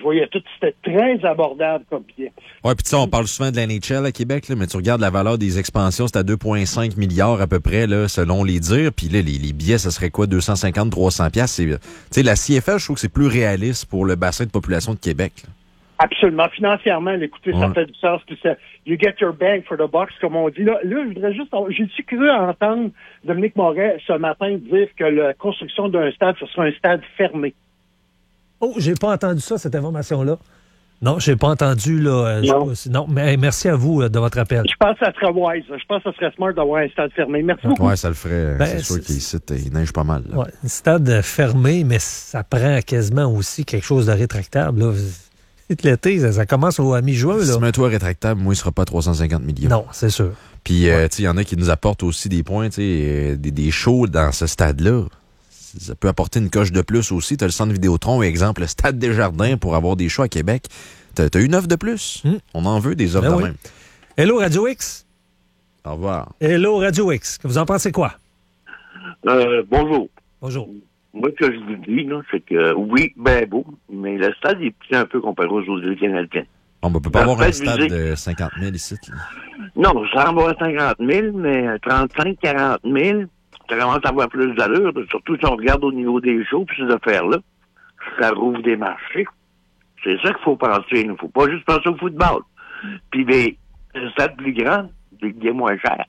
voyais tout, c'était très abordable comme billet. Oui, puis tu sais, on parle souvent de la NHL à Québec, là, mais tu regardes la valeur des expansions, c'est à 2,5 milliards à peu près, là, selon les dires. Puis là, les billets, ça serait quoi, 250, 300 piastres? Tu sais, la CFL, je trouve que c'est plus réaliste pour le bassin de population de Québec, là. Absolument. Financièrement, écoutez, ça fait du sens. Puis ça, you get your bang for the bucks, comme on dit. Là, je voudrais juste... J'ai cru entendre Dominique Moret ce matin dire que la construction d'un stade, ce sera un stade fermé. Oh, j'ai pas entendu ça, cette information-là. Non, j'ai pas entendu, là. Non, mais merci à vous de votre appel. Je pense que ça serait wise. Je pense que ça serait smart d'avoir un stade fermé. Merci beaucoup. Oui, ça le ferait. C'est sûr qu'il neige pas mal. Ouais, un stade fermé, mais ça prend quasiment aussi quelque chose de rétractable, là. L'été, ça commence à mi-juin. Là. Si tu mets un toit rétractable, moi, il ne sera pas 350 millions. Non, c'est sûr. Puis, il y en a qui nous apportent aussi des points, des shows dans ce stade-là. Ça peut apporter une coche de plus aussi. Tu as le centre Vidéotron, exemple, le Stade Desjardins pour avoir des shows à Québec. Tu as une offre de plus. On en veut des offres de même. Hello, Radio X. Au revoir. Hello, Radio X. Vous en pensez quoi? Bonjour. Bonjour. Moi, ce que je vous dis, là, c'est que, oui, ben beau, mais le stade est petit un peu comparé aux autres villes canadiennes. On ne peut pas avoir un stade de 50 000 ici. Là. Non, ça en va à 50 000, mais 35, 40 000, ça commence à avoir plus d'allure, surtout si on regarde au niveau des shows, puis ces affaires-là. Ça rouvre des marchés. C'est ça qu'il faut penser. Il ne faut pas juste penser au football. Puis des stades plus grands, des billets moins chers.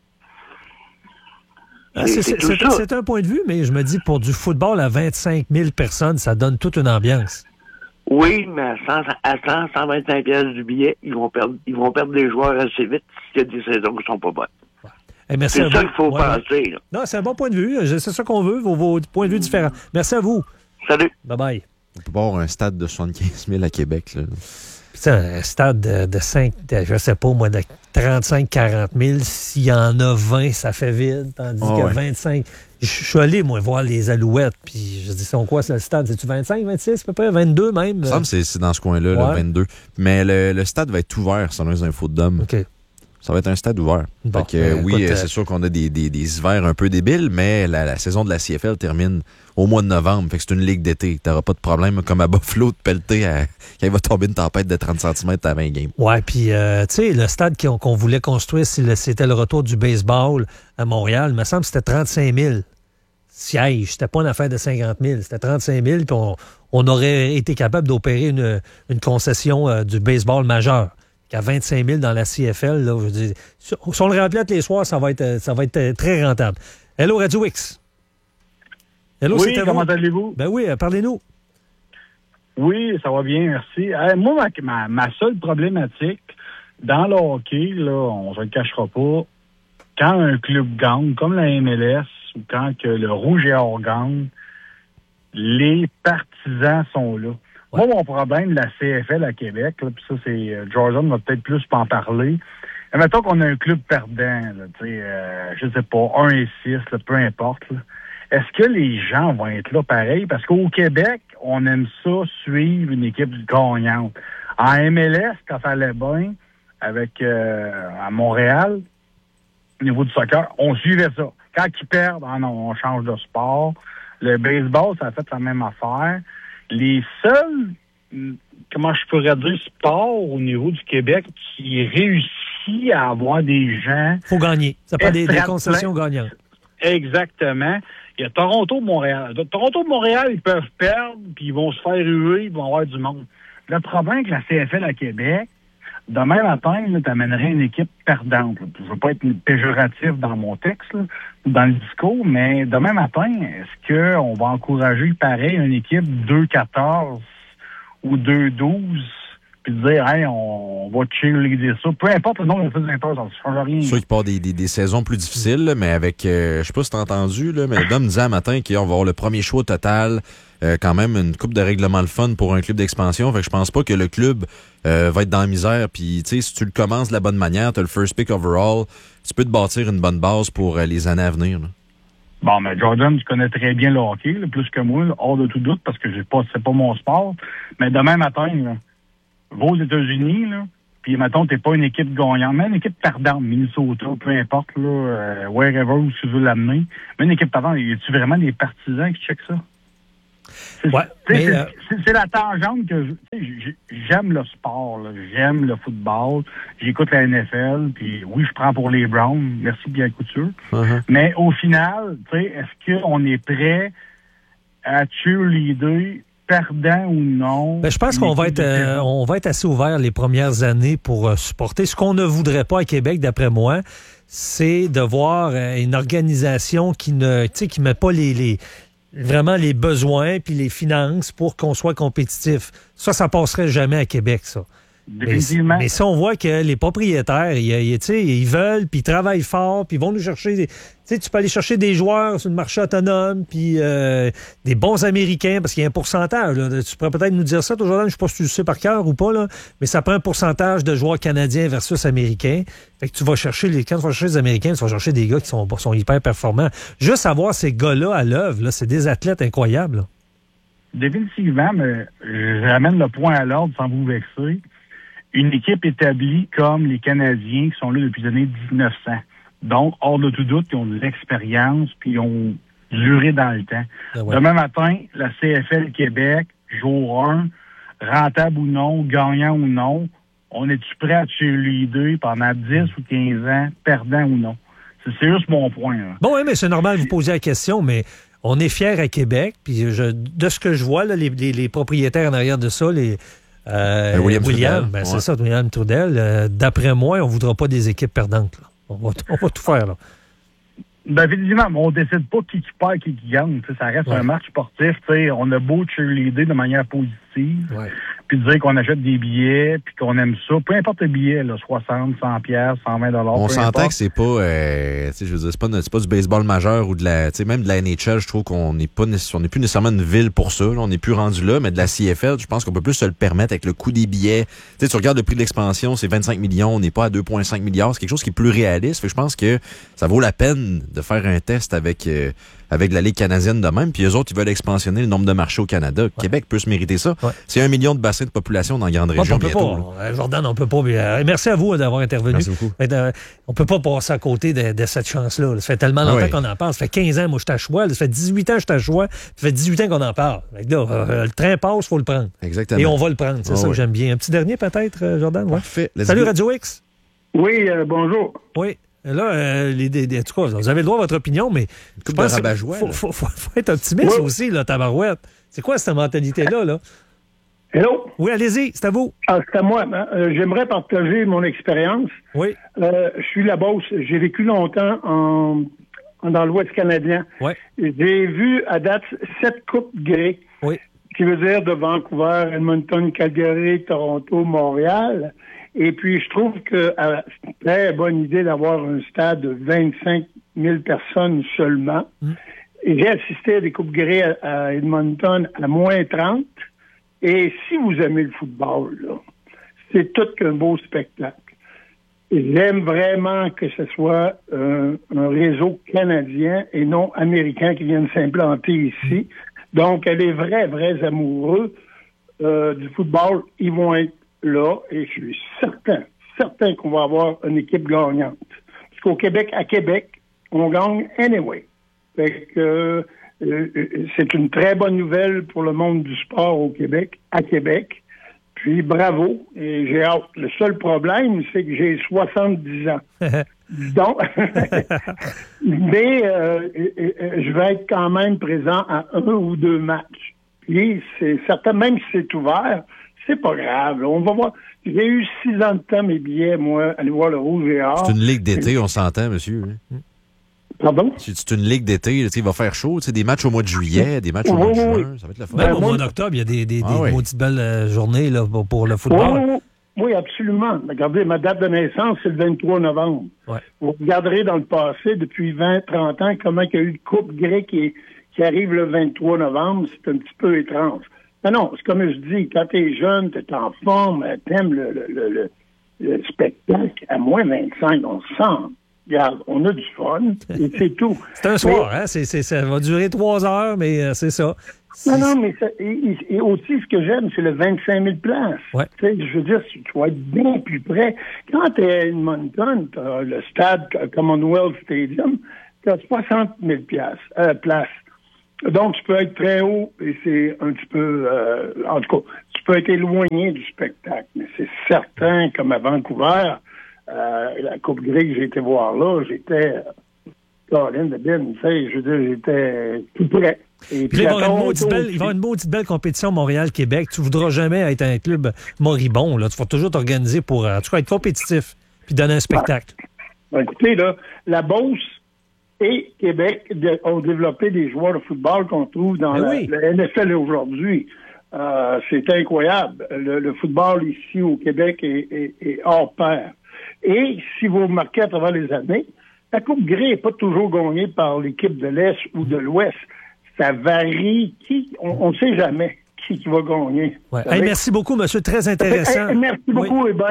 C'est un point de vue, mais je me dis, pour du football à 25 000 personnes, ça donne toute une ambiance. Oui, mais à 125 pièces du billet, ils vont perdre des joueurs assez vite s'il y a des saisons qui ne sont pas bonnes. Hey, merci c'est ça qu'il faut penser. Là. Non, c'est un bon point de vue. C'est ça qu'on veut, vos points de vue différents. Merci à vous. Salut. Bye-bye. On peut pas avoir un stade de 75 000 à Québec, là. Puis un stade de 5, je sais pas moi, de 35-40 000, s'il y en a 20, ça fait vide, tandis que 25... Je suis allé, moi, voir les Alouettes, puis je dis, c'est quoi, c'est le stade? C'est-tu 25, 26, à peu près, 22 même? Il me semble que c'est dans ce coin-là, là, 22. Mais le stade va être ouvert, selon les infos de Dom. OK. Ça va être un stade ouvert. Bon, c'est sûr qu'on a des hivers un peu débiles, mais la saison de la CFL termine au mois de novembre. Fait que c'est une ligue d'été. T'auras pas de problème comme à Buffalo de pelleter quand il va tomber une tempête de 30 cm à 20 games. Ouais, puis tu sais, le stade qu'on voulait construire, c'était le retour du baseball à Montréal, il me semble que c'était 35 000 sièges. C'était pas une affaire de 50 000. C'était 35 000, puis on aurait été capable d'opérer une concession du baseball majeur. Qu'à 25 000 dans la CFL, là, je veux dire, si on le remplète les soirs, ça va être très rentable. Hello, Radio X. Hello, oui, comment allez-vous? Ben oui, parlez-nous. Oui, ça va bien, merci. Moi, ma seule problématique, dans le hockey, là, on ne se le cachera pas, quand un club gagne, comme la MLS, ou quand que le Rouge et Or gagne, les partisans sont là. Ouais. Moi, mon problème de la CFL à Québec, puis ça, c'est Jordan va peut-être plus en parler. Mettons qu'on a un club perdant, je sais pas, 1 et 6, là, peu importe. Là. Est-ce que les gens vont être là pareil? Parce qu'au Québec, on aime ça suivre une équipe gagnante. En MLS, quand ça allait bien, avec à Montréal, au niveau du soccer, on suivait ça. Quand ils perdent, on change de sport. Le baseball, ça a fait la même affaire. Les seuls, comment je pourrais dire, sports au niveau du Québec qui réussit à avoir des gens... Faut gagner. Ça prend des concessions gagnantes. Exactement. Il y a Toronto-Montréal. Toronto-Montréal, ils peuvent perdre, puis ils vont se faire huer, ils vont avoir du monde. Le problème que la CFL à Québec, demain matin, tu amènerais une équipe perdante. Là. Je ne veux pas être péjoratif dans mon texte, là, ou dans le discours, mais demain matin, est-ce qu'on va encourager pareil une équipe 2-14 ou 2-12, puis dire, hey, on va cheerleader ça. Peu importe le nombre de visiteurs, ça ne change rien. C'est sûr qu'il part des saisons plus difficiles, là, mais avec, je sais pas si t'as entendu, là, mais Dom disait un matin qu'on va avoir le premier choix total, quand même une coupe de règlement le fun pour un club d'expansion. Fait que je pense pas que le club va être dans la misère. Puis, tu sais, si tu le commences de la bonne manière, tu as le first pick overall, tu peux te bâtir une bonne base pour les années à venir. Là. Bon, mais Jordan, tu connais très bien le hockey, là, plus que moi, là, hors de tout doute, parce que c'est pas mon sport. Mais demain matin, là, va aux États-Unis, là, puis mettons, t'es pas une équipe gagnante, mais une équipe perdante, Minnesota, peu importe, là, wherever où tu veux l'amener. Mais une équipe perdante, y a-tu vraiment des partisans qui checkent ça? C'est la tangente que j'aime le sport, là. J'aime le football, j'écoute la NFL, puis oui, je prends pour les Browns, merci bien Couture. Uh-huh. Mais au final, est-ce qu'on est prêt à cheerleader, perdant ou non? Je pense qu'on va être assez ouvert les premières années pour supporter. Ce qu'on ne voudrait pas à Québec, d'après moi, c'est de voir une organisation qui met pas vraiment les besoins puis les finances pour qu'on soit compétitif. Ça passerait jamais à Québec, ça. Définitivement. Mais si on voit que les propriétaires, ils veulent, puis ils travaillent fort, puis ils vont nous chercher... Tu peux aller chercher des joueurs sur le marché autonome, puis des bons Américains, parce qu'il y a un pourcentage. Là. Tu pourrais peut-être nous dire ça, toi, Jordan, je ne sais pas si tu le sais par cœur ou pas, là, mais ça prend un pourcentage de joueurs canadiens versus américains. Fait que tu vas chercher quand tu vas chercher les Américains, tu vas chercher des gars qui sont hyper performants. Juste avoir ces gars-là à l'œuvre, là, c'est des athlètes incroyables. Là. Définitivement, mais je ramène le point à l'ordre sans vous vexer. Une équipe établie comme les Canadiens qui sont là depuis les années 1900. Donc, hors de tout doute, ils ont de l'expérience puis ils ont duré dans le temps. Ouais. Demain matin, la CFL Québec, jour 1, rentable ou non, gagnant ou non, on est-tu prêt à cheerleader pendant 10 ou 15 ans, perdant ou non? C'est juste mon point. Là. Bon, oui, mais c'est normal de vous poser la question, mais on est fiers à Québec. Puis de ce que je vois, là, les propriétaires en arrière de ça, William, c'est ça, William Trudel. D'après moi, on ne voudra pas des équipes perdantes. Là. On va tout faire. Là. Évidemment, on ne décide pas qui perd, qui gagne. Ça reste un match sportif. On a beau cheerleader de manière positive, puis dire qu'on achète des billets, puis qu'on aime ça. Peu importe le billet, là, 60, 100 pièces, 120 $. On s'entend que c'est pas, je veux dire, c'est pas du baseball majeur ou de la, même de la NHL. Je trouve qu'on n'est plus nécessairement une ville pour ça. Là, on n'est plus rendu là, mais de la CFL, je pense qu'on peut plus se le permettre avec le coût des billets. Tu regardes le prix de l'expansion, c'est 25 millions, on n'est pas à 2,5 milliards. C'est quelque chose qui est plus réaliste. Fait que je pense que ça vaut la peine de faire un test avec la Ligue canadienne de même, puis eux autres, ils veulent expansionner le nombre de marchés au Canada. Ouais. Québec peut se mériter ça. Ouais. C'est 1 million de bassins de population dans la grande région bientôt. Jordan, on peut pas... merci à vous d'avoir intervenu. Merci beaucoup. On peut pas passer à côté de cette chance-là. Ça fait tellement longtemps qu'on en parle. Ça fait 15 ans, moi, je suis à Choix. Ça fait 18 ans que je suis à Choix. Ça fait 18 ans qu'on en parle. Là, le train passe, il faut le prendre. Exactement. Et on va le prendre. C'est ça que j'aime bien. Un petit dernier, peut-être, Jordan? Parfait. Salut, Radio X. Oui, bonjour. Oui. Là, en tout cas, vous avez le droit à votre opinion, mais je pense qu'il faut être optimiste aussi, là, tabarouette. C'est quoi cette mentalité-là, là? Hello? Oui, allez-y, c'est à vous. C'est à moi. J'aimerais partager mon expérience. Oui. Je suis la Beauce. J'ai vécu longtemps dans l'Ouest canadien. Oui. J'ai vu à date 7 coupes Grey. Oui. Qui veut dire de Vancouver, Edmonton, Calgary, Toronto, Montréal. Et puis, je trouve que c'est une très bonne idée d'avoir un stade de 25 000 personnes seulement. Et j'ai assisté à des coupes Grey à Edmonton à moins 30. Et si vous aimez le football, là, c'est tout qu'un beau spectacle. Et j'aime vraiment que ce soit un réseau canadien et non américain qui vienne s'implanter ici. Donc, les vrais amoureux du football, ils vont être là, et je suis certain qu'on va avoir une équipe gagnante. Parce qu'au Québec, on gagne anyway. Fait que c'est une très bonne nouvelle pour le monde du sport au Québec, à Québec. Puis bravo, et j'ai hâte. Le seul problème, c'est que j'ai 70 ans. Donc, mais je vais être quand même présent à 1 ou 2 matchs. Puis c'est certain, même si c'est ouvert, c'est pas grave. On va voir. J'ai eu 6 ans de temps, mes billets, moi, aller voir le Rouge et Or. C'est une ligue d'été, on s'entend, monsieur. Pardon? C'est une ligue d'été, il va faire chaud. Des matchs au mois de juillet, des matchs au mois de juin. Ça va être le fun. Même au mois d'octobre, il y a des maudites belles journées là, pour le football. Oui, absolument. Regardez, ma date de naissance, c'est le 23 novembre. Ouais. Vous regarderez dans le passé, depuis 20-30 ans, comment il y a eu de coupe Grey qui arrive le 23 novembre. C'est un petit peu étrange. Mais non, c'est comme je dis, quand t'es jeune, t'es en forme, t'aimes le spectacle, à moins 25, on se sent. Regarde, on a du fun, et c'est tout. C'est un soir, hein? Ça va durer 3 heures, mais c'est ça. Non, mais et aussi, ce que j'aime, c'est le 25 000 places. Ouais. Tu sais, je veux dire, tu vas être bien plus près. Quand t'es à Edmonton, t'as le stade Commonwealth Stadium, t'as 60 000 places. Donc, tu peux être très haut et c'est un petit peu... en tout cas, tu peux être éloigné du spectacle. Mais c'est certain, comme à Vancouver, la Coupe Grey que j'ai été voir là, j'étais... Caroline de Bin, tu sais, je veux dire, j'étais tout près. Et puis, il va y avoir une maudite belle compétition Montréal-Québec. Tu ne voudras jamais être un club moribond. Là. Tu vas toujours t'organiser pour, en tout cas, être compétitif puis donner un spectacle. Ben, écoutez, là, la Beauce et Québec ont développé des joueurs de football qu'on trouve dans la NFL aujourd'hui. C'est incroyable. Le football ici au Québec est hors pair. Et si vous remarquez à travers les années, la Coupe Grey n'est pas toujours gagnée par l'équipe de l'Est ou de l'Ouest. Ça varie. On ne sait jamais qui va gagner. Ouais. Hey, merci beaucoup, monsieur. Très intéressant. Merci beaucoup et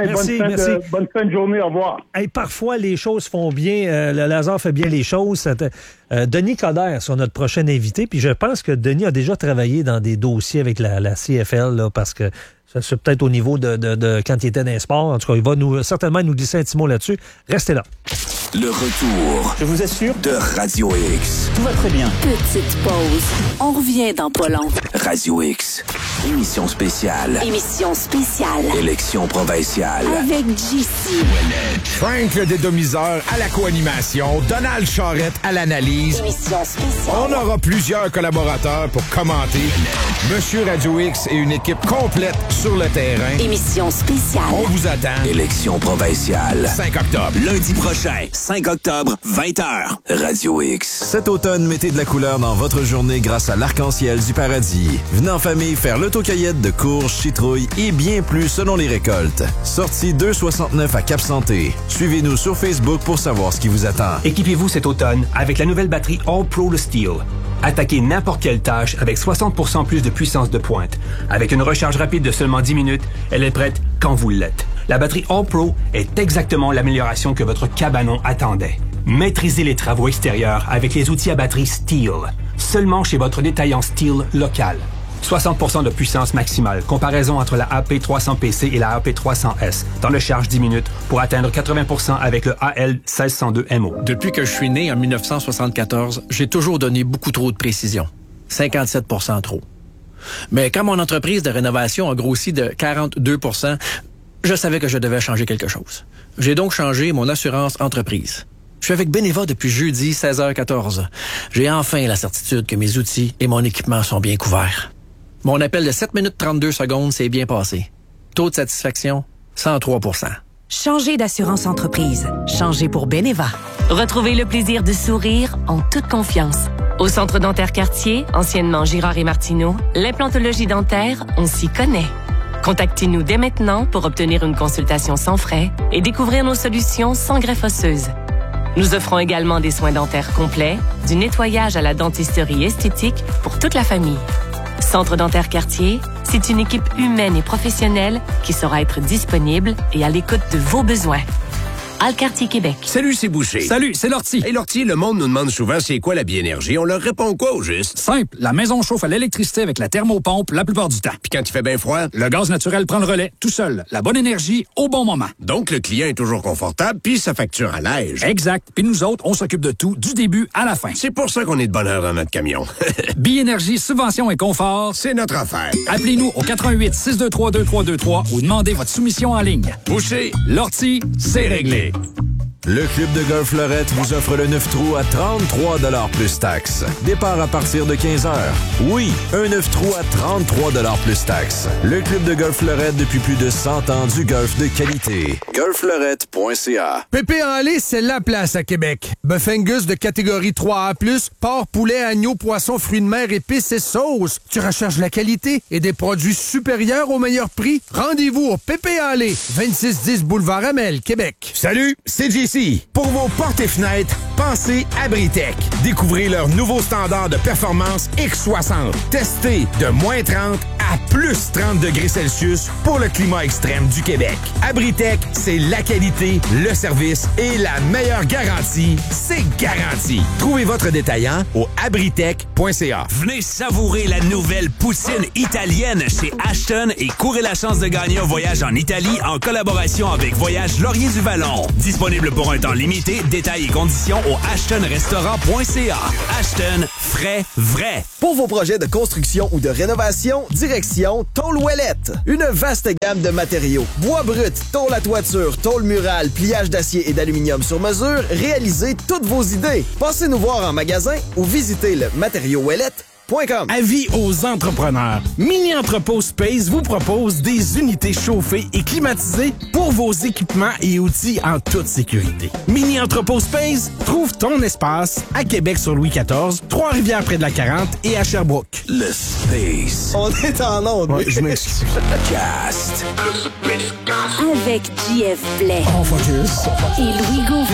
bonne fin de journée. Au revoir. Hey, parfois, les choses font bien. Le hasard fait bien les choses. Denis Coderre, c'est notre prochain invité. Puis je pense que Denis a déjà travaillé dans des dossiers avec la CFL, là, parce que c'est peut-être au niveau de quand il était dans les sports. En tout cas, il va certainement nous glisser un petit mot là-dessus. Restez là. Le retour, je vous assure, de Radio X. Tout va très bien. Petite pause. On revient dans pas long. Radio X. Émission spéciale. Émission spéciale. Élection provinciale. Avec JC. Frank le dédomiseur à la co-animation. Donald Charrette à l'analyse. Émission spéciale. On aura plusieurs collaborateurs pour commenter. Monsieur Radio X et une équipe complète sur le terrain. Émission spéciale. On vous attend. Élection provinciale. 5 octobre. Lundi prochain. 5 octobre, 20h. Radio X. Cet automne, mettez de la couleur dans votre journée grâce à l'Arc-en-Ciel du Paradis. Venez en famille faire l'autocueillette de courges, citrouilles et bien plus selon les récoltes. Sortie 269 à Cap-Santé. Suivez-nous sur Facebook pour savoir ce qui vous attend. Équipez-vous cet automne avec la nouvelle batterie All-Pro Steel. Attaquez n'importe quelle tâche avec 60% plus de puissance de pointe. Avec une recharge rapide de seulement 10 minutes, elle est prête quand vous l'êtes. La batterie All-Pro est exactement l'amélioration que votre cabanon attendait. Maîtrisez les travaux extérieurs avec les outils à batterie Steel. Seulement chez votre détaillant Steel local. 60% de puissance maximale. Comparaison entre la AP300PC et la AP300S. Temps de charge 10 minutes pour atteindre 80% avec le AL1602MO. Depuis que je suis né en 1974, j'ai toujours donné beaucoup trop de précision. 57% trop. Mais quand mon entreprise de rénovation a grossi de 42%, je savais que je devais changer quelque chose. J'ai donc changé mon assurance entreprise. Je suis avec Beneva depuis jeudi 16h14. J'ai enfin la certitude que mes outils et mon équipement sont bien couverts. Mon appel de 7 minutes 32 secondes s'est bien passé. Taux de satisfaction, 103%. Changez d'assurance entreprise. Changez pour Beneva. Retrouvez le plaisir de sourire en toute confiance. Au Centre dentaire Cartier, anciennement Girard et Martineau, l'implantologie dentaire, on s'y connaît. Contactez-nous dès maintenant pour obtenir une consultation sans frais et découvrir nos solutions sans greffe osseuse. Nous offrons également des soins dentaires complets, du nettoyage à la dentisterie esthétique pour toute la famille. Centre dentaire Cartier, c'est une équipe humaine et professionnelle qui saura être disponible et à l'écoute de vos besoins. Alcartier Québec. Salut, c'est Boucher. Salut, c'est Lortie. Hey Lortie, le monde nous demande souvent c'est quoi la biénergie. On leur répond quoi au juste? Simple, la maison chauffe à l'électricité avec la thermopompe la plupart du temps. Puis quand il fait bien froid? Le gaz naturel prend le relais, tout seul. La bonne énergie, au bon moment. Donc le client est toujours confortable, puis sa facture allège. Exact. Puis nous autres, on s'occupe de tout, du début à la fin. C'est pour ça qu'on est de bonne heure dans notre camion. Biénergie, subvention et confort, c'est notre affaire. Appelez-nous au 88 623 2323 ou demandez votre soumission en ligne. Boucher, Lortie, c'est réglé. Le Club de golf Fleurette vous offre le 9 trous à 33 $ plus taxes. Départ à partir de 15 h. Oui, un 9 trous à 33 $ plus taxes. Le Club de golf Fleurette depuis plus de 100 ans du golf de qualité. golffleurette.ca. Pépé en lait, c'est la place à Québec. Bœuf Angus de catégorie 3A+, porc, poulet, agneau, poisson, fruits de mer, épices et sauces. Tu recherches la qualité et des produits supérieurs au meilleur prix? Rendez-vous au Pépé en lait, 2610 boulevard Amel, Québec. Salut, c'est JC. Pour vos portes et fenêtres, pensez à Britec. Découvrez leur nouveau standard de performance X60. Testé de -30 à à plus 30 degrés Celsius pour le climat extrême du Québec. Abritech, c'est la qualité, le service et la meilleure garantie. C'est garanti. Trouvez votre détaillant au abritech.ca. Venez savourer la nouvelle poutine italienne chez Ashton et courez la chance de gagner un voyage en Italie en collaboration avec Voyage Laurier du Vallon. Disponible pour un temps limité. Détails et conditions au ashtonrestaurant.ca. Ashton, frais, vrai. Pour vos projets de construction ou de rénovation, direction Tôle Ouellette. Une vaste gamme de matériaux. Bois brut, tôle à toiture, tôle murale, pliage d'acier et d'aluminium sur mesure. Réalisez toutes vos idées. Passez nous voir en magasin ou visitez le matériauxouellette.com. Avis aux entrepreneurs. Mini Entrepôt Space vous propose des unités chauffées et climatisées pour vos équipements et outils en toute sécurité. Mini Entrepôt Space trouve ton espace à Québec sur Louis XIV, Trois-Rivières près de la 40 et à Sherbrooke. Le Space. On est en onde. Ouais, je m'excuse. Cast. Avec JF Blais On focus. et Louis Gauvin.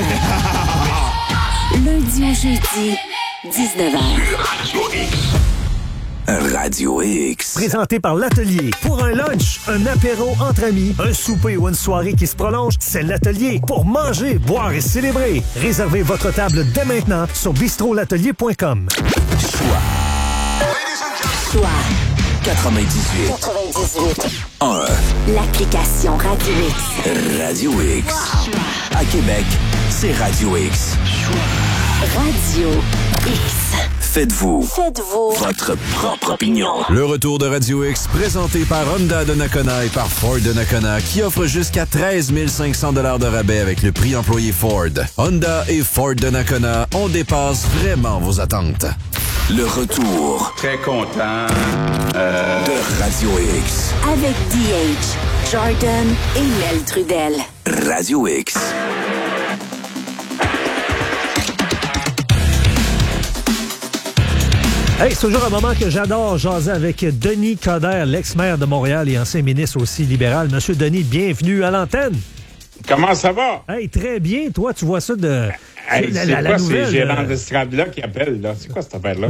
Lundi au jeudi, 19h. Radio X. Présenté par l'Atelier. Pour un lunch, un apéro entre amis, un souper ou une soirée qui se prolonge, c'est l'Atelier. Pour manger, boire et célébrer. Réservez votre table dès maintenant sur bistrolatelier.com. Choix 98. 1. L'application Radio X. Radio X. À Québec, c'est Radio X. Radio X. Faites-vous votre propre opinion. Le retour de Radio X, présenté par Honda de Nakona et par Ford de Nakona, qui offre jusqu'à 13 500 $ de rabais avec le prix employé Ford. Honda et Ford de Nakona, on dépasse vraiment vos attentes. Le retour. Très content de Radio X. Avec DH, Jordan et Mel Trudel. Radio X. Hey, c'est toujours un moment que j'adore jaser avec Denis Coderre, l'ex-maire de Montréal et ancien ministre aussi libéral. Monsieur Denis, bienvenue à l'antenne. Comment ça va? Hey, très bien. Toi, tu vois ça de... Hey, c'est la quoi nouvelle, ces gérants d'estrade-là qui appellent, là? C'est quoi cette affaire-là?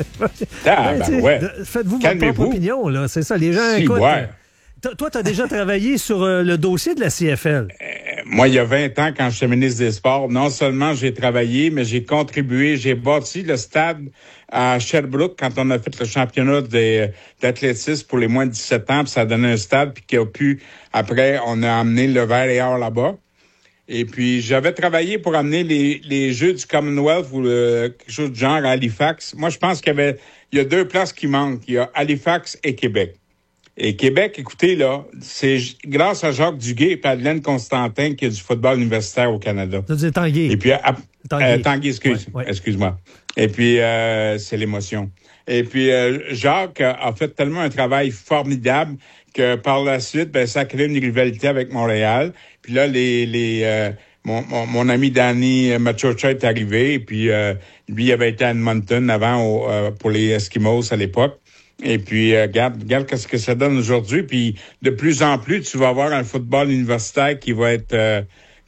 Faites-vous votre propre opinion, là. C'est ça, les gens écoutent. Toi, tu as déjà travaillé sur le dossier de la CFL. Moi, il y a 20 ans, quand j'étais ministre des Sports, non seulement j'ai travaillé, mais j'ai contribué, j'ai bâti le stade à Sherbrooke quand on a fait le championnat d'athlétisme pour les moins de 17 ans, puis ça a donné un stade, puis qui a pu, après, on a amené le vert et or là-bas. Et puis, j'avais travaillé pour amener les Jeux du Commonwealth ou quelque chose du genre à Halifax. Moi, je pense qu'il y a deux places qui manquent. Il y a Halifax et Québec. Et Québec, écoutez, là, c'est grâce à Jacques Duguay et Madeleine Constantin qu'il y a du football universitaire au Canada. Ça dit Tanguay. Et puis, Tanguay, ouais. excuse-moi. Et puis, c'est l'émotion. Et puis, Jacques a fait tellement un travail formidable que par la suite, ça a créé une rivalité avec Montréal. Puis là, mon ami Danny Machocha est arrivé. Et puis, lui, il avait été à Edmonton avant pour les Eskimos à l'époque. Et puis, regarde qu'est-ce que ça donne aujourd'hui. Puis, de plus en plus, tu vas avoir un football universitaire qui va être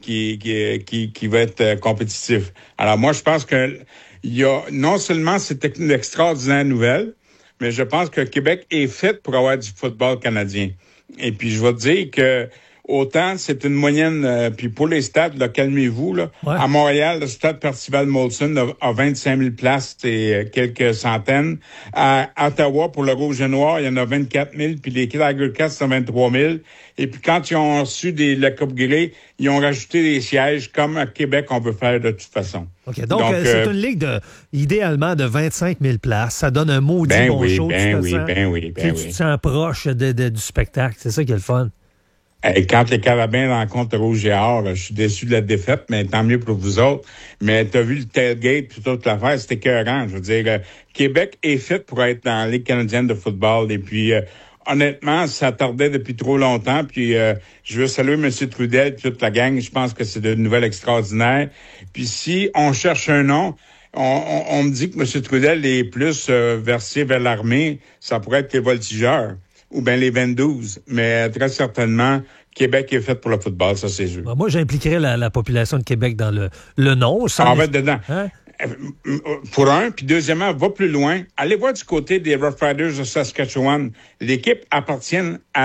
qui va être compétitif. Alors, moi, je pense que non seulement c'est une extraordinaire nouvelle, mais je pense que Québec est fait pour avoir du football canadien. Et puis, je vais te dire que autant c'est une moyenne, puis pour les stades, là, calmez-vous, là. Ouais. À Montréal, le stade Percival Molson a 25 000 places et quelques centaines. À Ottawa, pour le Rouge et Noir, il y en a 24 000, puis les Tiger Cats, c'est 23 000. Et puis quand ils ont reçu la Coupe Grey, ils ont rajouté des sièges, comme à Québec, on veut faire de toute façon. OK, donc c'est une ligue idéalement de 25 000 places. Ça donne un maudit show. Tu te sens proche du spectacle. C'est ça qui est le fun. Et quand les Carabins rencontrent Rouge et Or, je suis déçu de la défaite, mais tant mieux pour vous autres. Mais t'as vu le tailgate et toute l'affaire, c'était écœurant. Je veux dire, Québec est fait pour être dans la Ligue canadienne de football. Et puis, honnêtement, ça tardait depuis trop longtemps. Puis, je veux saluer M. Trudel et toute la gang. Je pense que c'est une nouvelle extraordinaire. Puis, si on cherche un nom, on me dit que M. Trudel est plus versé vers l'armée. Ça pourrait être les voltigeurs ou bien les 22. Mais très certainement, Québec est fait pour le football, ça c'est sûr. Moi, j'impliquerais la population de Québec dans le nom. On va être dedans. Hein? pour un, puis deuxièmement, va plus loin. Allez voir du côté des Rough Riders de Saskatchewan. L'équipe appartient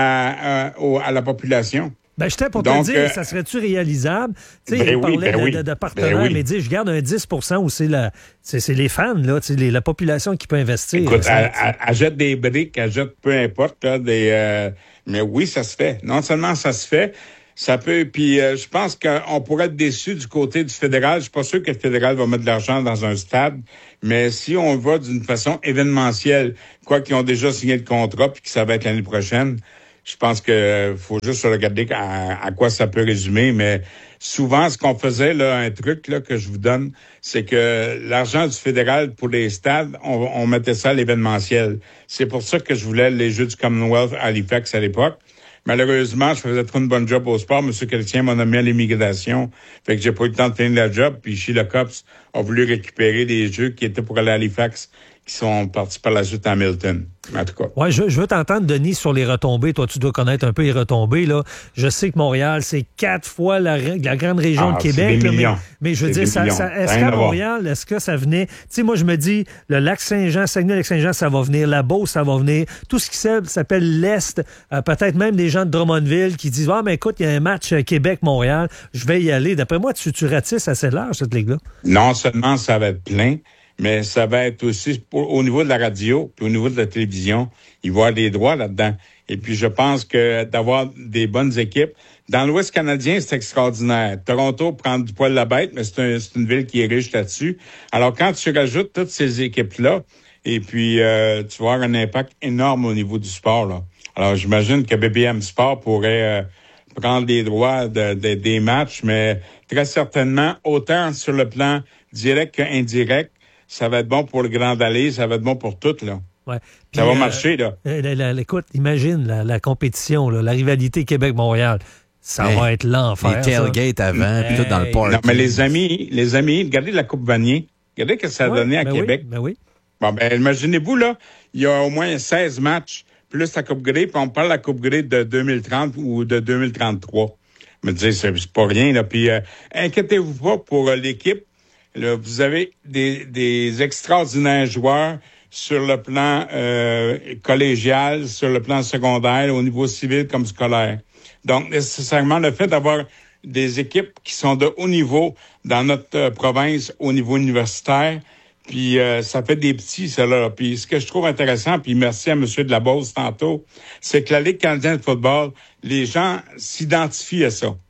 à la population. Ben, j'étais pour te dire, ça serait-tu réalisable? Tu sais, il parlait de partenaires, mais dis, je garde un 10 où c'est les fans, là, la population qui peut investir. Écoute, elle jette des briques, elle jette peu importe, là, mais oui, ça se fait. Non seulement ça se fait, ça peut, puis je pense qu'on pourrait être déçu du côté du fédéral. Je suis pas sûr que le fédéral va mettre de l'argent dans un stade, mais si on va d'une façon événementielle, quoi qu'ils ont déjà signé le contrat puis que ça va être l'année prochaine, je pense que faut juste regarder à quoi ça peut résumer, mais souvent, ce qu'on faisait, là, un truc là que je vous donne, c'est que l'argent du fédéral pour les stades, on mettait ça à l'événementiel. C'est pour ça que je voulais les Jeux du Commonwealth à Halifax à l'époque. Malheureusement, je faisais trop une bonne job au sport. M. Chrétien m'a nommé à l'immigration. Fait que j'ai pas eu le temps de finir la job. Puis chez le Cops a voulu récupérer des Jeux qui étaient pour aller à Halifax, qui sont partis par la suite à Hamilton. En tout cas. Ouais, je veux t'entendre, Denis, sur les retombées. Toi, tu dois connaître un peu les retombées, là. Je sais que Montréal, c'est 4 fois la grande région de Québec. C'est des millions. Mais je veux dire, est-ce qu'à Montréal, est-ce que ça venait... Tu sais, moi, je me dis, le Lac-Saint-Jean, Saguenay-Lac-Saint-Jean, ça va venir. La Beauce, ça va venir. Tout ce qui s'appelle l'Est, peut-être même des gens de Drummondville qui disent, mais écoute, il y a un match Québec-Montréal, je vais y aller. D'après moi, tu ratisses assez large, cette ligue-là. Non seulement ça va être plein, mais ça va être aussi au niveau de la radio, puis au niveau de la télévision, il va y avoir des droits là-dedans. Et puis, je pense que d'avoir des bonnes équipes. Dans l'Ouest canadien, c'est extraordinaire. Toronto prend du poil la bête, mais c'est une ville qui est riche là-dessus. Alors, quand tu rajoutes toutes ces équipes-là, et puis tu vas avoir un impact énorme au niveau du sport, là. Alors, j'imagine que BBM Sport pourrait prendre les droits des matchs, mais très certainement, autant sur le plan direct qu'indirect, ça va être bon pour le Grand Allée, ça va être bon pour tout, là. Ouais. Puis, ça va marcher, là. Écoute, imagine la compétition, là, la rivalité Québec-Montréal. Ça va être l'enfer. Les tailgates avant, puis tout dans le parc. Non, mais les amis, regardez la Coupe Vanier. Regardez ce que ça a donné à Québec. Oui. Bon, imaginez-vous, là, il y a au moins 16 matchs, plus la Coupe Grey, puis on parle de la Coupe Grey de 2030 ou de 2033. Je me dis, c'est pas rien, là. Puis, inquiétez-vous pas pour l'équipe. Là, vous avez des extraordinaires joueurs sur le plan collégial, sur le plan secondaire, au niveau civil comme scolaire. Donc, nécessairement, le fait d'avoir des équipes qui sont de haut niveau dans notre province au niveau universitaire, puis ça fait des petits, ça là. Puis ce que je trouve intéressant, puis merci à M. de la Beauce tantôt, c'est que la Ligue canadienne de football, les gens s'identifient à ça.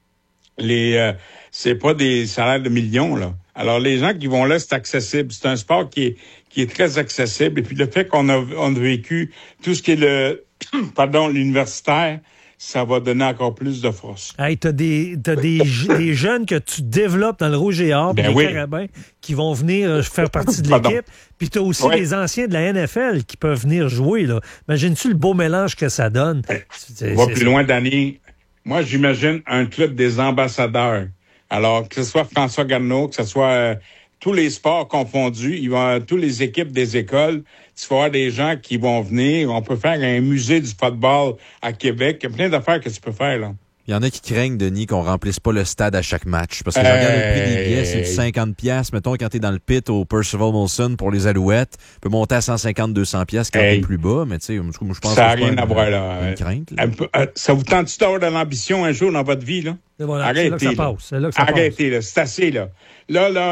C'est pas des salaires de millions, là. Alors, les gens qui vont là, c'est accessible. C'est un sport qui est très accessible. Et puis, le fait qu'on a vécu tout ce qui est l'universitaire, ça va donner encore plus de force. Hey, t'as des jeunes que tu développes dans le Rouge et Or, des Carabins, qui vont venir faire partie de l'équipe. Puis t'as aussi des anciens de la NFL qui peuvent venir jouer, là. Imagines-tu le beau mélange que ça donne? On va plus loin, Danny. Moi, j'imagine un club des ambassadeurs. Alors, que ce soit François Garneau, que ce soit tous les sports confondus, toutes les équipes des écoles, tu vas avoir des gens qui vont venir. On peut faire un musée du football à Québec. Il y a plein d'affaires que tu peux faire, là. Il y en a qui craignent, Denis, qu'on remplisse pas le stade à chaque match. Parce que je regarde le prix des billets, c'est du 50$. Mettons, quand t'es dans le pit au Percival Molson pour les Alouettes, tu peux monter à 150-200$ quand t'es plus bas. Mais tu sais, moi, je pense ça que n'a rien à voir, là. Une crainte, là. Ça vous tente-tu d'avoir de l'ambition un jour dans votre vie, là? Voilà, arrêtez, là. Arrêtez, là. C'est assez, là. Là,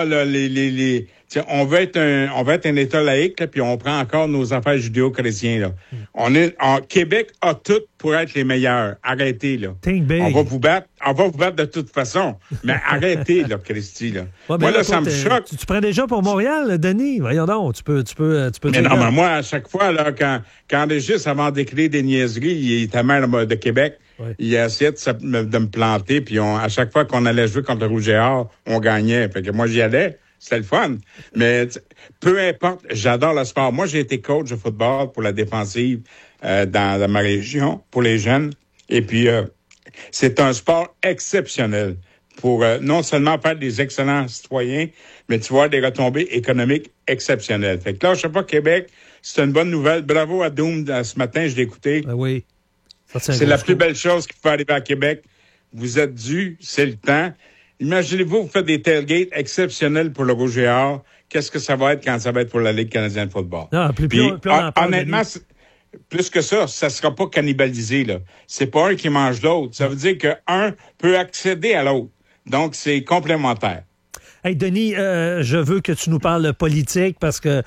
on veut être un État laïque, là, puis on prend encore nos affaires judéo-chrétiens, là. Québec a tout pour être les meilleurs. Arrêtez, là. On va vous battre de toute façon. Mais arrêtez, là, Christy, là. Ouais, moi, là, ça me choque. Tu prends déjà pour Montréal, Denis? Voyons donc, tu peux mais non, mais moi, à chaque fois, là, quand Régis, avant d'écrire des niaiseries, il était maire de Québec, il a essayé de me planter, puis à chaque fois qu'on allait jouer contre le Rouge et Or, on gagnait. Fait que moi, j'y allais. C'était le fun. Mais peu importe, j'adore le sport. Moi, j'ai été coach de football pour la défensive dans ma région, pour les jeunes. Et puis, c'est un sport exceptionnel pour non seulement faire des excellents citoyens, mais tu vois des retombées économiques exceptionnelles. Fait que là, je sais pas, Québec, c'est une bonne nouvelle. Bravo à Doom. Ce matin, je l'ai écouté. Oui. C'est la plus belle chose qui peut arriver à Québec. Vous êtes dû, c'est le temps. Imaginez-vous, vous faites des tailgates exceptionnels pour le Rouge et Or. Qu'est-ce que ça va être quand ça va être pour la Ligue canadienne de football? Non, plus on en parle, honnêtement, plus que ça sera pas cannibalisé, là. C'est pas un qui mange l'autre. Ça veut dire qu'un peut accéder à l'autre. Donc, c'est complémentaire. Hey, Denis, je veux que tu nous parles politique parce que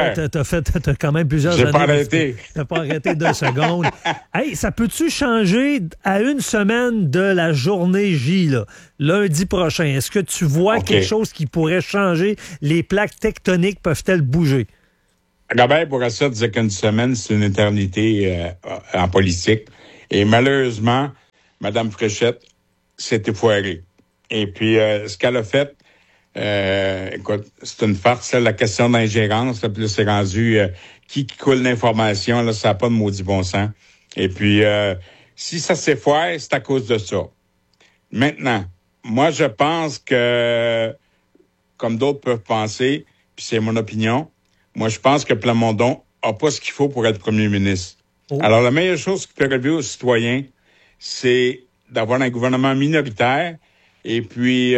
t'as quand même plusieurs années. J'ai pas arrêté. T'as pas arrêté 2 secondes. Hey, ça peut-tu changer à une semaine de la journée J, là, lundi prochain? Est-ce que tu vois quelque chose qui pourrait changer? Les plaques tectoniques peuvent-elles bouger? Robert Bourassa disait qu'une semaine, c'est une éternité en politique. Et malheureusement, Mme Fréchette s'est effoirée. Et puis, ce qu'elle a fait, écoute, c'est une farce, la question d'ingérence, là, puis là, c'est rendu qui coule l'information, là, ça n'a pas de maudit bon sens. Et puis, si ça s'effoire, c'est à cause de ça. Maintenant, moi, je pense que, comme d'autres peuvent penser, puis c'est mon opinion, moi, je pense que Plamondon n'a pas ce qu'il faut pour être premier ministre. Alors, la meilleure chose qui peut arriver aux citoyens, c'est d'avoir un gouvernement minoritaire. Et puis,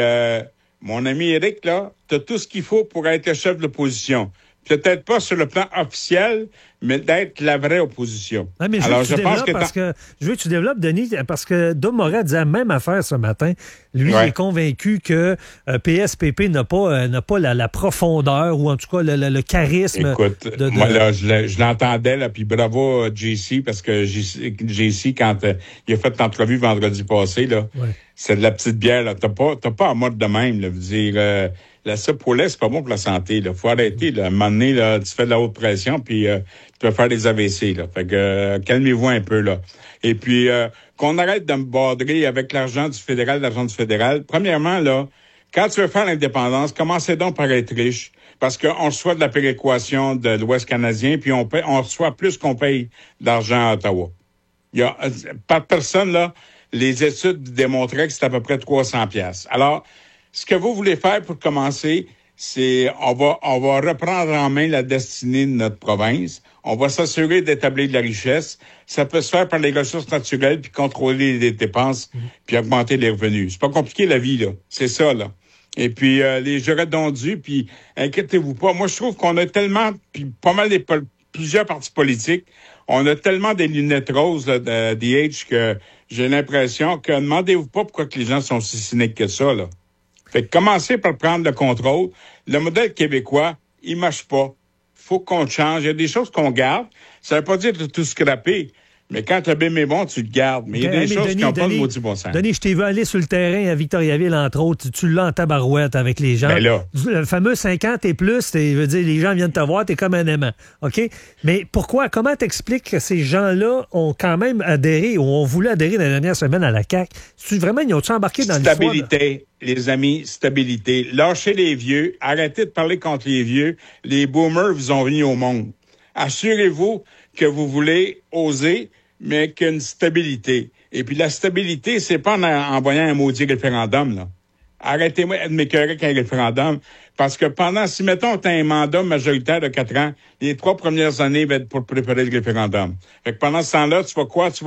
mon ami Éric, là, t'as tout ce qu'il faut pour être le chef de l'opposition. Peut-être pas sur le plan officiel, mais d'être la vraie opposition. Ah, mais je veux que tu développes, Denis, parce que Dom Moret disait la même affaire ce matin. Lui, il est convaincu que PSPP n'a pas la profondeur ou en tout cas le charisme. Écoute, moi, là, je l'entendais, là, puis bravo JC, parce que JC, quand il a fait l'entrevue vendredi passé, là, c'est de la petite bière, là. T'as pas à mode de même, là. Je veux dire, la soupe au lait, c'est pas bon pour la santé, là. Faut arrêter, là. À un moment donné, là, tu fais de la haute pression, puis tu peux faire des AVC, là. Fait que, calmez-vous un peu, là. Et puis, qu'on arrête de me border avec l'argent du fédéral. Premièrement, là, quand tu veux faire l'indépendance, commencez donc par être riche. Parce qu'on reçoit de la péréquation de l'Ouest canadien, puis on reçoit plus qu'on paye d'argent à Ottawa. Il y a, par personne, là, les études démontraient que c'est à peu près 300$. Alors, ce que vous voulez faire pour commencer, c'est on va reprendre en main la destinée de notre province. On va s'assurer d'établir de la richesse. Ça peut se faire par les ressources naturelles, puis contrôler les dépenses, puis augmenter les revenus. C'est pas compliqué, la vie, là. C'est ça, là. Et puis, les j'aurais donc dû, puis inquiétez-vous pas. Moi, je trouve qu'on a tellement, puis pas mal plusieurs partis politiques, on a tellement des lunettes roses là, de DH que j'ai l'impression que demandez-vous pas pourquoi que les gens sont si cyniques que ça, là. Fait que commencez par prendre le contrôle. Le modèle québécois, il marche pas. Faut qu'on change. Il y a des choses qu'on garde. Ça veut pas dire de tout scraper. Mais quand le bim est bon, tu le gardes. Mais il y a des choses qui n'ont pas de maudit bon sens. Denis, je t'ai vu aller sur le terrain à Victoriaville, entre autres. Tu l'as en tabarouette avec les gens. Ben là. Le fameux 50 et plus, je veux dire, les gens viennent te voir, t'es comme un aimant. OK? Mais pourquoi? Comment t'expliques que ces gens-là ont quand même adhéré ou ont voulu adhérer dans la dernière semaine à la CAQ? Vraiment, ils ont-tu embarqué dans l'histoire? Stabilité, les amis, stabilité. Lâchez les vieux. Arrêtez de parler contre les vieux. Les boomers vous ont mis au monde. Assurez-vous que vous voulez oser, mais qu'une stabilité. Et puis la stabilité, c'est pas en envoyant un maudit référendum, là. Arrêtez-moi de m'écœurer avec un référendum, parce que si mettons, t'as un mandat majoritaire de 4 ans, les 3 premières années vont être pour préparer le référendum. Fait que pendant ce temps-là, tu vas quoi? Tu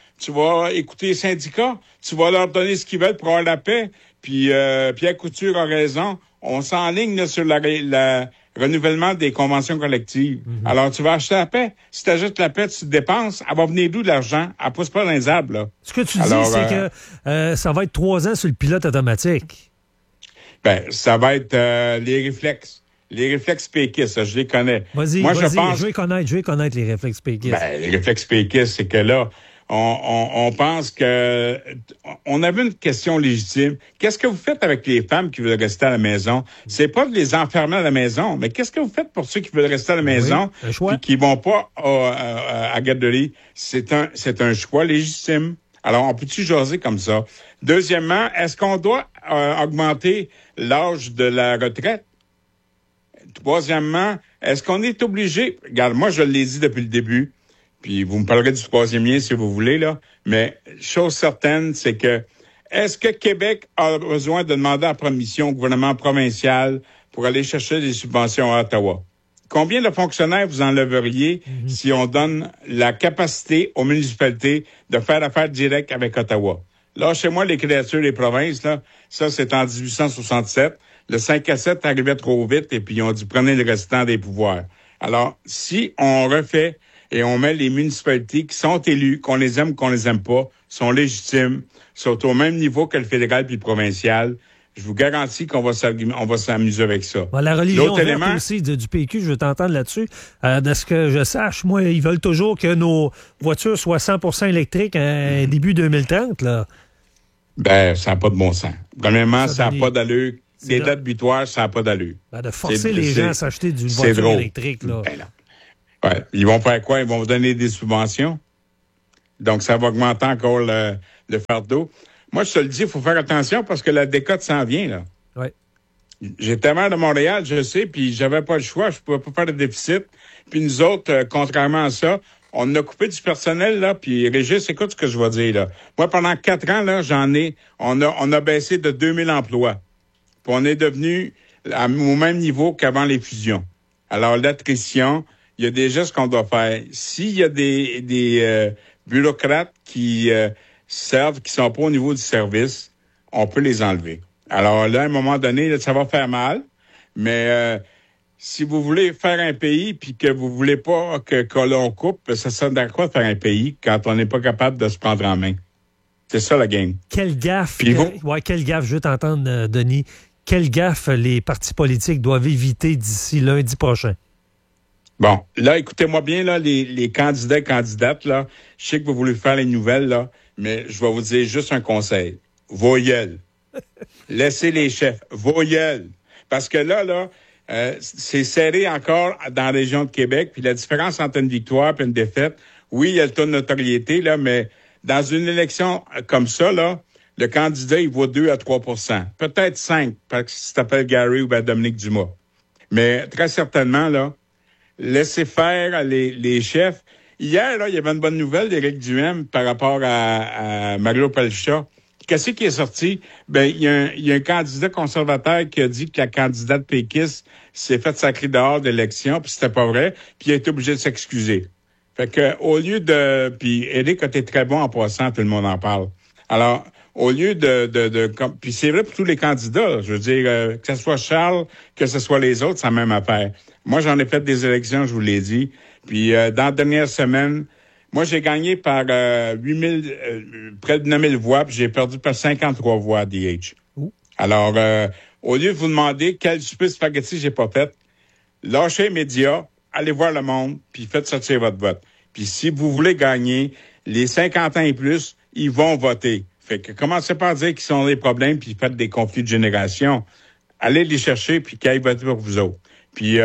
vas écouter les syndicats, tu vas leur donner ce qu'ils veulent pour avoir la paix, puis Pierre Couture a raison, on s'enligne là, sur la renouvellement des conventions collectives. Mm-hmm. Alors, tu vas acheter la paix. Si tu achètes la paix, tu te dépenses. Elle va venir d'où de l'argent? Elle pousse pas dans les arbres, là. Ce que tu dis, c'est que ça va être 3 ans sur le pilote automatique. Ben, ça va être les réflexes. Les réflexes péquistes, je les connais. Vas-y, je vais connaître les réflexes péquistes. Ben, les réflexes péquistes, c'est que là, on pense que on avait une question légitime. Qu'est-ce que vous faites avec les femmes qui veulent rester à la maison? C'est pas de les enfermer à la maison, mais qu'est-ce que vous faites pour ceux qui veulent rester à la maison et qui vont pas à garderie? C'est un choix légitime. Alors, on peut-tu jaser comme ça? Deuxièmement, est-ce qu'on doit augmenter l'âge de la retraite? Troisièmement, est-ce qu'on est obligé? Regarde, moi, je l'ai dit depuis le début. Puis vous me parlerez du 3e lien si vous voulez, là. Mais chose certaine, c'est que est-ce que Québec a besoin de demander la permission au gouvernement provincial pour aller chercher des subventions à Ottawa? Combien de fonctionnaires vous enlèveriez si on donne la capacité aux municipalités de faire affaire directe avec Ottawa? Là, chez moi, les créatures des provinces, là, ça, c'est en 1867. Le 5 à 7 arrivait trop vite et puis ils ont dit prenez le restant des pouvoirs. Alors, si on refait et on met les municipalités qui sont élues, qu'on les aime ou qu'on les aime pas, sont légitimes, sont au même niveau que le fédéral puis le provincial, je vous garantis qu'on va s'amuser avec ça. Bon, la religion verte aussi du PQ, je veux t'entendre là-dessus. De ce que je sache, moi, ils veulent toujours que nos voitures soient 100% électriques début 2030, là. Ben, ça n'a pas de bon sens. Premièrement, ça n'a pas d'allure. Les dates butoirs, ça n'a pas d'allure. Ben, de forcer les gens à s'acheter d'une voiture électrique, là. Ben non. Ouais. Ils vont faire quoi? Ils vont vous donner des subventions. Donc, ça va augmenter encore le fardeau. Moi, je te le dis, il faut faire attention parce que la décote s'en vient, là. Oui. J'étais maire de Montréal, je sais, puis j'avais pas le choix, je pouvais pas faire de déficit. Puis nous autres, contrairement à ça, on a coupé du personnel, là, puis Régis, écoute ce que je vais dire, là. Moi, pendant 4 ans, là, on a baissé de 2000 emplois. Puis on est devenu au même niveau qu'avant les fusions. Alors, l'attrition, il y a des gestes qu'on doit faire. S'il y a des bureaucrates qui servent, qui sont pas au niveau du service, on peut les enlever. Alors là, à un moment donné, là, ça va faire mal, mais si vous voulez faire un pays puis que vous voulez pas que l'on coupe, ça sert à quoi de faire un pays quand on n'est pas capable de se prendre en main? C'est ça la game. Quelle gaffe, quelle gaffe, je veux t'entendre, Denis, quelle gaffe les partis politiques doivent éviter d'ici lundi prochain? Bon, là, écoutez-moi bien, là, les candidats et candidates, là, je sais que vous voulez faire les nouvelles, là, mais je vais vous dire juste un conseil. Vos gueules. Laissez les chefs. Vos gueules. Parce que là, c'est serré encore dans la région de Québec, puis la différence entre une victoire et une défaite, oui, il y a le taux de notoriété, là, mais dans une élection comme ça, là, le candidat, il vaut 2 à 3 %. Peut-être 5, parce que si t'appelles Gary ou Dominique Dumas. Mais très certainement, là, laissez faire les chefs. Hier, là, il y avait une bonne nouvelle d'Éric Duhem par rapport à Mario Pelchat. Qu'est-ce qui est sorti? Ben, il y a un candidat conservateur qui a dit que la candidate péquiste s'est fait sacrer dehors d'élection, puis c'était pas vrai, puis il a été obligé de s'excuser. Fait que, au lieu de, puis Éric a été très bon en passant, tout le monde en parle. Alors, au lieu puis c'est vrai pour tous les candidats, je veux dire, que ce soit Charles, que ce soit les autres, c'est la même affaire. Moi, j'en ai fait des élections, je vous l'ai dit. Puis, dans la dernière semaine, moi, j'ai gagné par près de 9000 voix, puis j'ai perdu par 53 voix à DH. Alors, au lieu de vous demander quel souper spaghetti j'ai pas fait, lâchez les médias, allez voir le monde, puis faites sortir votre vote. Puis si vous voulez gagner, les 50 ans et plus, ils vont voter. Fait que commencez pas à dire qu'ils sont des problèmes, puis faites des conflits de génération. Allez les chercher, puis qu'ils aillent voter pour vous autres. Puis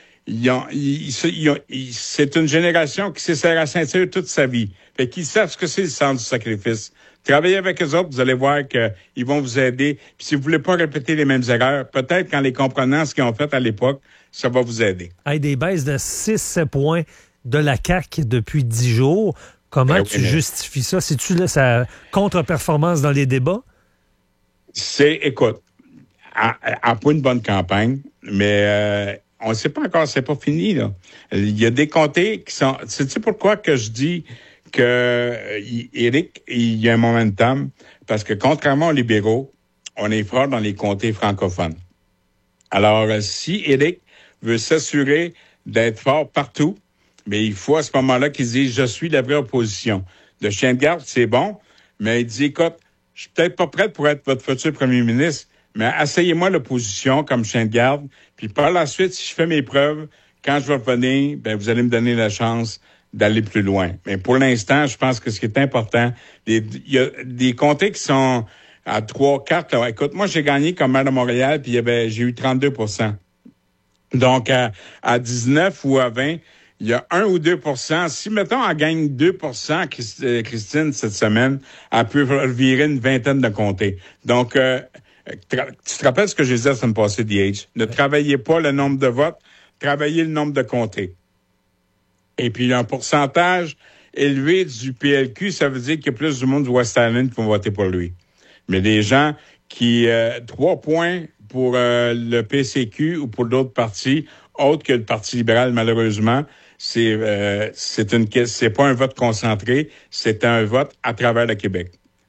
c'est une génération qui s'est serré à ceinture toute sa vie. Fait qu'ils savent ce que c'est le sens du sacrifice. Travaillez avec eux autres, vous allez voir qu'ils vont vous aider. Puis si vous voulez pas répéter les mêmes erreurs, peut-être qu'en les comprenant ce qu'ils ont fait à l'époque, ça va vous aider. Hey, des baisses de 6 points de la CAQ depuis 10 jours. Comment tu justifies ça? C'est-tu là, sa contre-performance dans les débats? Écoute, en pas une bonne campagne, mais on ne sait pas encore, c'est pas fini, là. Il y a des comtés qui sont... Sais-tu pourquoi que je dis que Éric, il y a un momentum? Parce que contrairement aux libéraux, on est fort dans les comtés francophones. Alors, si Éric veut s'assurer d'être fort partout, mais il faut à ce moment-là qu'il dise « Je suis la vraie opposition ». Le chien de garde, c'est bon, mais il dit « Écoute, je suis peut-être pas prête pour être votre futur premier ministre, mais asseyez-moi l'opposition comme chien de garde, puis par la suite, si je fais mes preuves, quand je vais revenir, ben vous allez me donner la chance d'aller plus loin. » Mais pour l'instant, je pense que ce qui est important, il y a des comtés qui sont à 3-4. Là. Écoute, moi, j'ai gagné comme maire de Montréal, puis j'ai eu 32 %. Donc, à 19 ou à 20, il y a 1 ou 2 %. Si, mettons, elle gagne 2 % Christine, cette semaine, elle peut virer une vingtaine de comtés. Donc, tu te rappelles ce que j'ai dit la semaine passée, DH? Ne travaillez pas le nombre de votes, travaillez le nombre de comtés. Et puis, un pourcentage élevé du PLQ, ça veut dire qu'il y a plus du monde du West Island qui vont voter pour lui. Mais des gens qui... 3 points pour le PCQ ou pour d'autres partis, autres que le Parti libéral, malheureusement, c'est pas un vote concentré, c'est un vote à travers le Québec.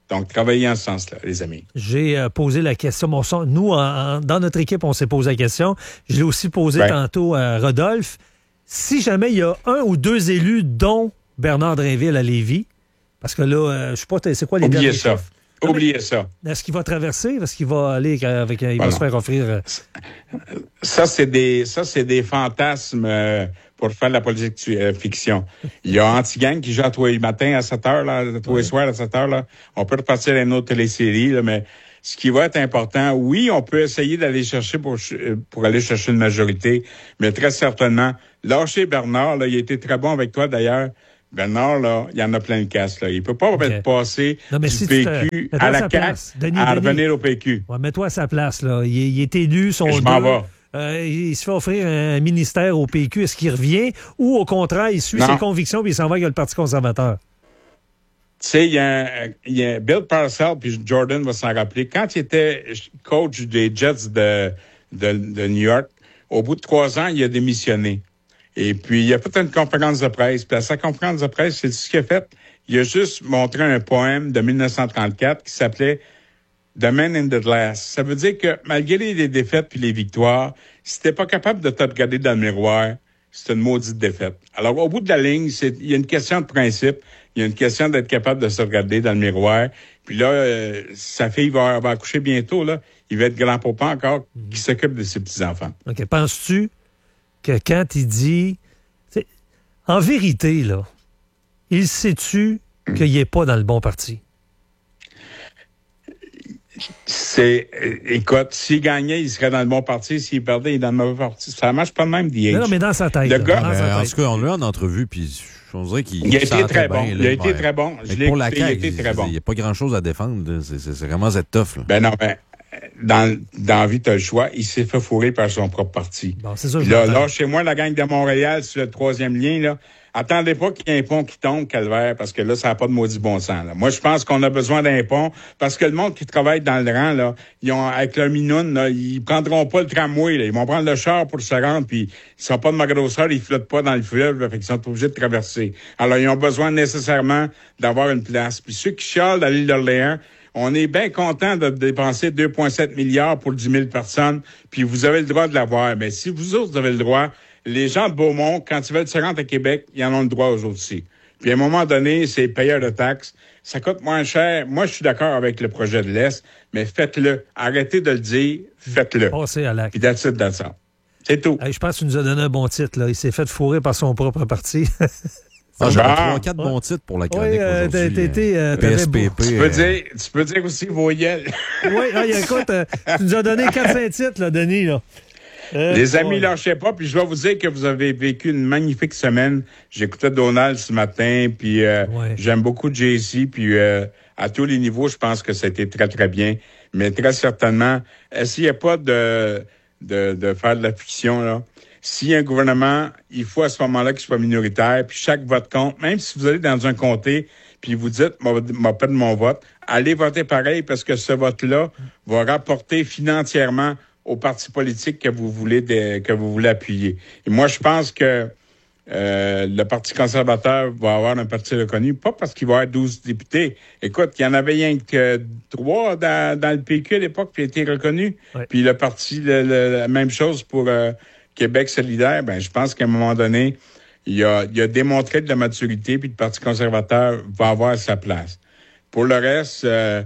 Donc, travaillez en ce sens-là, les amis. J'ai posé la question. Nous, dans notre équipe, on s'est posé la question. Je l'ai aussi posé tantôt à Rodolphe. Si jamais il y a un ou deux élus, dont Bernard Drainville à Lévis, parce que là, je ne sais pas, c'est quoi les derniers chiffres? Oubliez ça. Est-ce qu'il va traverser? Est-ce qu'il va aller avec... Il va se faire offrir... Ça, c'est des fantasmes pour faire de la politique fiction. Il y a Antigang qui joue à tous les matins à 7 heures, là, tous les soirs à 7 heures. Là. On peut repartir à une autre télésérie, là, mais ce qui va être important, oui, on peut essayer d'aller chercher pour aller chercher une majorité, mais très certainement, lâcher Bernard, là, il a été très bon avec toi d'ailleurs. Bernard, là, il y en a plein de casse, là. Il peut pas être passé du PQ à la CAQ à revenir au PQ. Ouais, mets-toi à sa place, là. Il est élu, je m'en vais. Il se fait offrir un ministère au PQ. Est-ce qu'il revient ou, au contraire, il suit ses convictions et il s'en va avec le Parti conservateur? Tu sais, il y a Bill Parcells, puis Jordan va s'en rappeler. Quand il était coach des Jets de New York, au bout de 3 ans, il a démissionné. Et puis, il a fait une conférence de presse. Puis à sa conférence de presse, c'est ce qu'il a fait. Il a juste montré un poème de 1934 qui s'appelait The Man in the Glass. Ça veut dire que malgré les défaites puis les victoires, si t'es pas capable de te regarder dans le miroir, c'est une maudite défaite. Alors, au bout de la ligne, il y a une question de principe. Il y a une question d'être capable de se regarder dans le miroir. Puis là, sa fille va accoucher bientôt, là. Il va être grand-papa encore qui s'occupe de ses petits-enfants. OK. Penses-tu que quand il dit... En vérité, là, il sait-tu qu'il n'est pas dans le bon parti? Écoute, s'il gagnait, il serait dans le bon parti. S'il perdait, il est dans le mauvais parti. Ça marche pas de même, DH. Non, mais dans sa tête. Le gars, en tout cas, on l'a en entrevue, puis on dirait qu'il a été très bon. Il a été très bon. Pour la CAQ, il n'y a pas grand-chose à défendre. C'est vraiment cette tough. Là. Ben non, ben, dans la vie, tu as le choix. Il s'est fait fourrer par son propre parti. Bon, c'est ça, là, chez moi, la gang de Montréal, sur le 3e lien, là, attendez pas qu'il y ait un pont qui tombe, Calvaire, parce que là, ça n'a pas de maudit bon sens. Là. Moi, je pense qu'on a besoin d'un pont, parce que le monde qui travaille dans le rang, là, avec leur minoune, là, ils prendront pas le tramway. Là. Ils vont prendre le char pour se rendre, puis ils sont pas de ma grosseur, ils flottent pas dans le fleuve, là, fait qu'ils sont obligés de traverser. Alors, ils ont besoin nécessairement d'avoir une place. Puis ceux qui chialent à l'île d'Orléans, on est bien content de dépenser 2,7 milliards pour 10 000 personnes, puis vous avez le droit de l'avoir. Mais si vous autres avez le droit, les gens de Beaumont, quand ils veulent se rendre à Québec, ils en ont le droit aux autres aussi. Puis à un moment donné, c'est payeur de taxes. Ça coûte moins cher. Moi, je suis d'accord avec le projet de l'Est, mais faites-le. Arrêtez de le dire, faites-le. Passez à l'acte. Puis that's it, that's all. C'est tout. Hey, je pense que tu nous as donné un bon titre. Là. Il s'est fait fourrer par son propre parti. J'avais 3-4 bons titres pour la chronique aujourd'hui. PSPP. Tu peux dire aussi voyelle. Oui, écoute, tu nous as donné 4-5 titres, là, Denis. Là. Les amis, lâchez pas, puis je dois vous dire que vous avez vécu une magnifique semaine. J'écoutais Donald ce matin, puis j'aime beaucoup Jay-Z, puis à tous les niveaux, je pense que ça a été très, très bien. Mais très certainement, essayez pas de faire de la fiction, là. S'il y a un gouvernement, il faut à ce moment-là qu'il soit minoritaire, puis chaque vote compte. Même si vous allez dans un comté, puis vous dites, m'a pas de mon vote, allez voter pareil, parce que ce vote-là va rapporter financièrement au parti politique que vous voulez appuyer. Et moi, je pense que le Parti conservateur va avoir un parti reconnu, pas parce qu'il va avoir 12 députés. Écoute, il y en avait rien que 3 dans le PQ à l'époque qui a été reconnu. Ouais. Puis le parti, la même chose pour Québec solidaire. Ben, je pense qu'à un moment donné, il a démontré de la maturité, puis le Parti conservateur va avoir sa place. Pour le reste,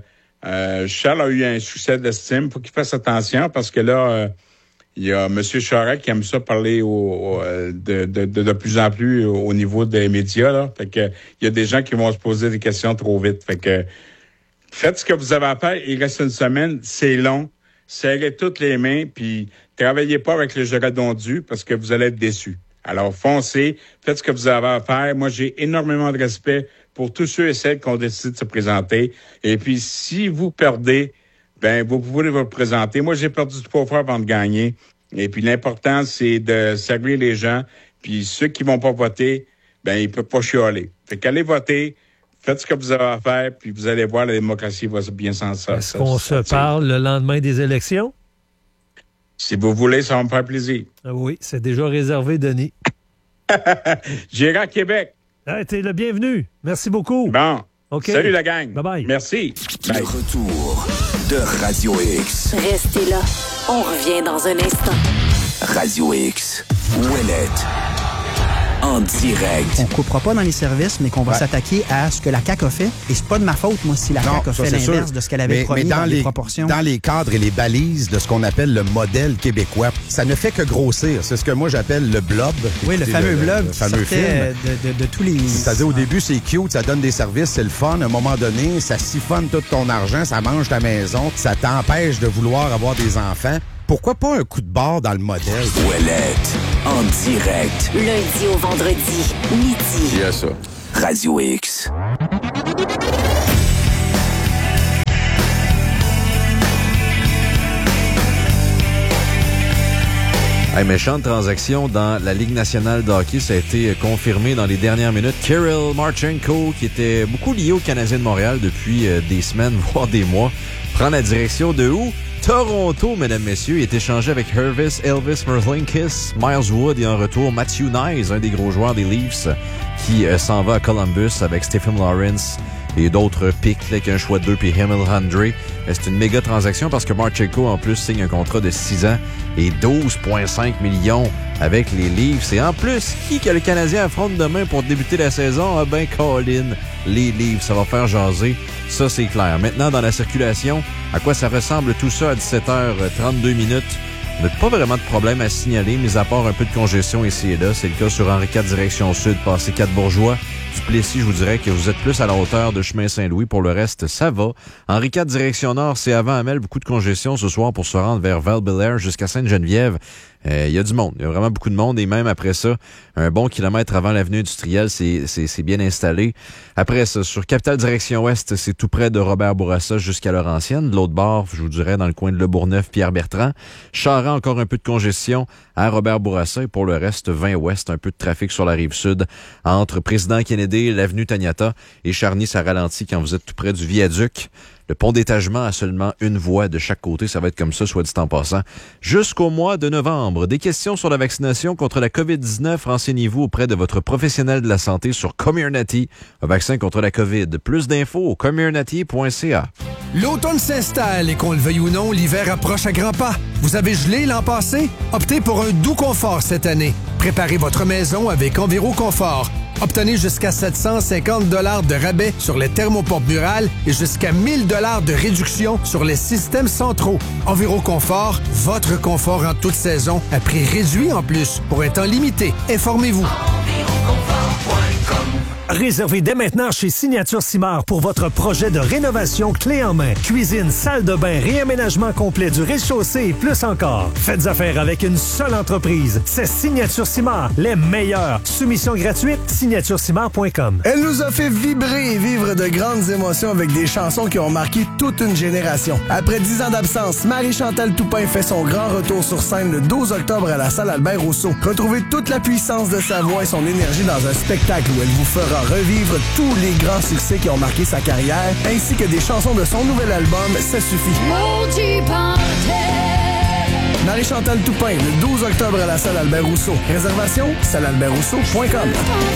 Charles a eu un succès d'estime. Faut qu'il fasse attention parce que là, il y a M. Charest qui aime ça parler de plus en plus au niveau des médias. Là. Fait que il y a des gens qui vont se poser des questions trop vite. Fait que faites ce que vous avez à faire. Il reste une semaine. C'est long. Serrez toutes les mains, puis travaillez pas avec le Girardon dû parce que vous allez être déçus. Alors, foncez. Faites ce que vous avez à faire. Moi, j'ai énormément de respect pour tous ceux et celles qui ont décidé de se présenter. Et puis, si vous perdez, ben vous pouvez vous présenter. Moi, j'ai perdu 3 fois avant de gagner. Et puis, l'important, c'est de servir les gens. Puis, ceux qui vont pas voter, ben ils peuvent pas chialer. Fait qu'allez voter, faites ce que vous avez à faire, puis vous allez voir, la démocratie va bien sans ça. Est-ce qu'on se parle le lendemain des élections? Si vous voulez, ça va me faire plaisir. Oui, c'est déjà réservé, Denis. J'irai à Québec. T'es le bienvenu. Merci beaucoup. Bon. OK. Salut la gang. Bye-bye. Merci. Le retour de Radio X. Restez là. On revient dans un instant. Radio X. Ouellette. En direct. On coupera pas dans les services, mais qu'on va s'attaquer à ce que la CAQ a fait. Et c'est pas de ma faute, moi, si la CAQ a fait l'inverse de ce qu'elle avait promis dans les proportions. Dans les cadres et les balises de ce qu'on appelle le modèle québécois, ça ne fait que grossir. C'est ce que moi j'appelle le blob. Oui, le fameux blob le fameux film. De tous les... C'est-à-dire, au début, c'est cute, ça donne des services, c'est le fun. À un moment donné, ça siphonne tout ton argent, ça mange ta maison, ça t'empêche de vouloir avoir des enfants. Pourquoi pas un coup de barre dans le modèle? Ouellette, en direct. Lundi au vendredi, midi. Il y a ça. Radio X. Hey, méchante transaction dans la Ligue nationale de hockey. Ça a été confirmé dans les dernières minutes. Kirill Marchenko, qui était beaucoup lié au Canadien de Montréal depuis des semaines, voire des mois, prend la direction de où? Toronto, mesdames, messieurs. Il est échangé avec Elvis Merzlikins, Miles Wood et en retour Matthew Knies, un des gros joueurs des Leafs, qui s'en va à Columbus avec Stephen Lawrence et d'autres pics, avec un choix de 2 puis Emil Handry. C'est une méga transaction parce que Marchenko, en plus, signe un contrat de 6 ans et 12,5 millions avec les Leafs. Et en plus, qui que le Canadien affronte demain pour débuter la saison? Ah ben, Colin, les Leafs, ça va faire jaser. Ça, c'est clair. Maintenant, dans la circulation, à quoi ça ressemble tout ça à 17h32 minutes? On n'a pas vraiment de problème à signaler, mis à part un peu de congestion ici et là. C'est le cas sur Henri IV, direction sud, passé 4 Bourgeois. Duplessis, je vous dirais que vous êtes plus à la hauteur de chemin Saint-Louis. Pour le reste, ça va. Henri IV, direction nord, c'est avant Amel, beaucoup de congestion ce soir pour se rendre vers Val-Bélair jusqu'à Sainte-Geneviève. Il y a du monde. Il y a vraiment beaucoup de monde. Et même après ça, un bon kilomètre avant l'avenue industrielle, c'est bien installé. Après ça, sur Capitale direction ouest, c'est tout près de Robert Bourassa jusqu'à Laurentienne. De l'autre bord, je vous dirais, dans le coin de Le Bourgneuf, Pierre-Bertrand. Charest, encore un peu de congestion à Robert Bourassa. Et pour le reste, 20 ouest, un peu de trafic sur la rive sud. Entre Président Kennedy, l'avenue Taniata et Charny, ça ralentit quand vous êtes tout près du viaduc. Le pont d'étagement a seulement une voie de chaque côté. Ça va être comme ça, soit dit en passant, jusqu'au mois de novembre. Des questions sur la vaccination contre la COVID-19. Renseignez-vous auprès de votre professionnel de la santé sur Comirnaty, un vaccin contre la COVID. Plus d'infos au comirnaty.ca. L'automne s'installe et qu'on le veuille ou non, l'hiver approche à grands pas. Vous avez gelé l'an passé? Optez pour un doux confort cette année. Préparez votre maison avec Enviroconfort. Obtenez jusqu'à 750 $ de rabais sur les thermopompes murales et jusqu'à 1000 $ de réduction sur les systèmes centraux. Enviroconfort, votre confort en toute saison, à prix réduit en plus, pour un temps limité. Informez-vous. Réservez dès maintenant chez Signature Simard pour votre projet de rénovation clé en main. Cuisine, salle de bain, réaménagement complet du rez-de-chaussée et plus encore. Faites affaire avec une seule entreprise. C'est Signature Simard, les meilleurs. Soumission gratuite, signaturesimard.com. Elle nous a fait vibrer et vivre de grandes émotions avec des chansons qui ont marqué toute une génération. Après 10 ans d'absence, Marie-Chantal Toupin fait son grand retour sur scène le 12 octobre à la salle Albert-Rousseau. Retrouvez toute la puissance de sa voix et son énergie dans un spectacle où elle vous fera revivre tous les grands succès qui ont marqué sa carrière, ainsi que des chansons de son nouvel album « Ça suffit ». Marie-Chantal Toupin, le 12 octobre à la salle Albert-Rousseau. Réservation, sallealbertrousseau.com.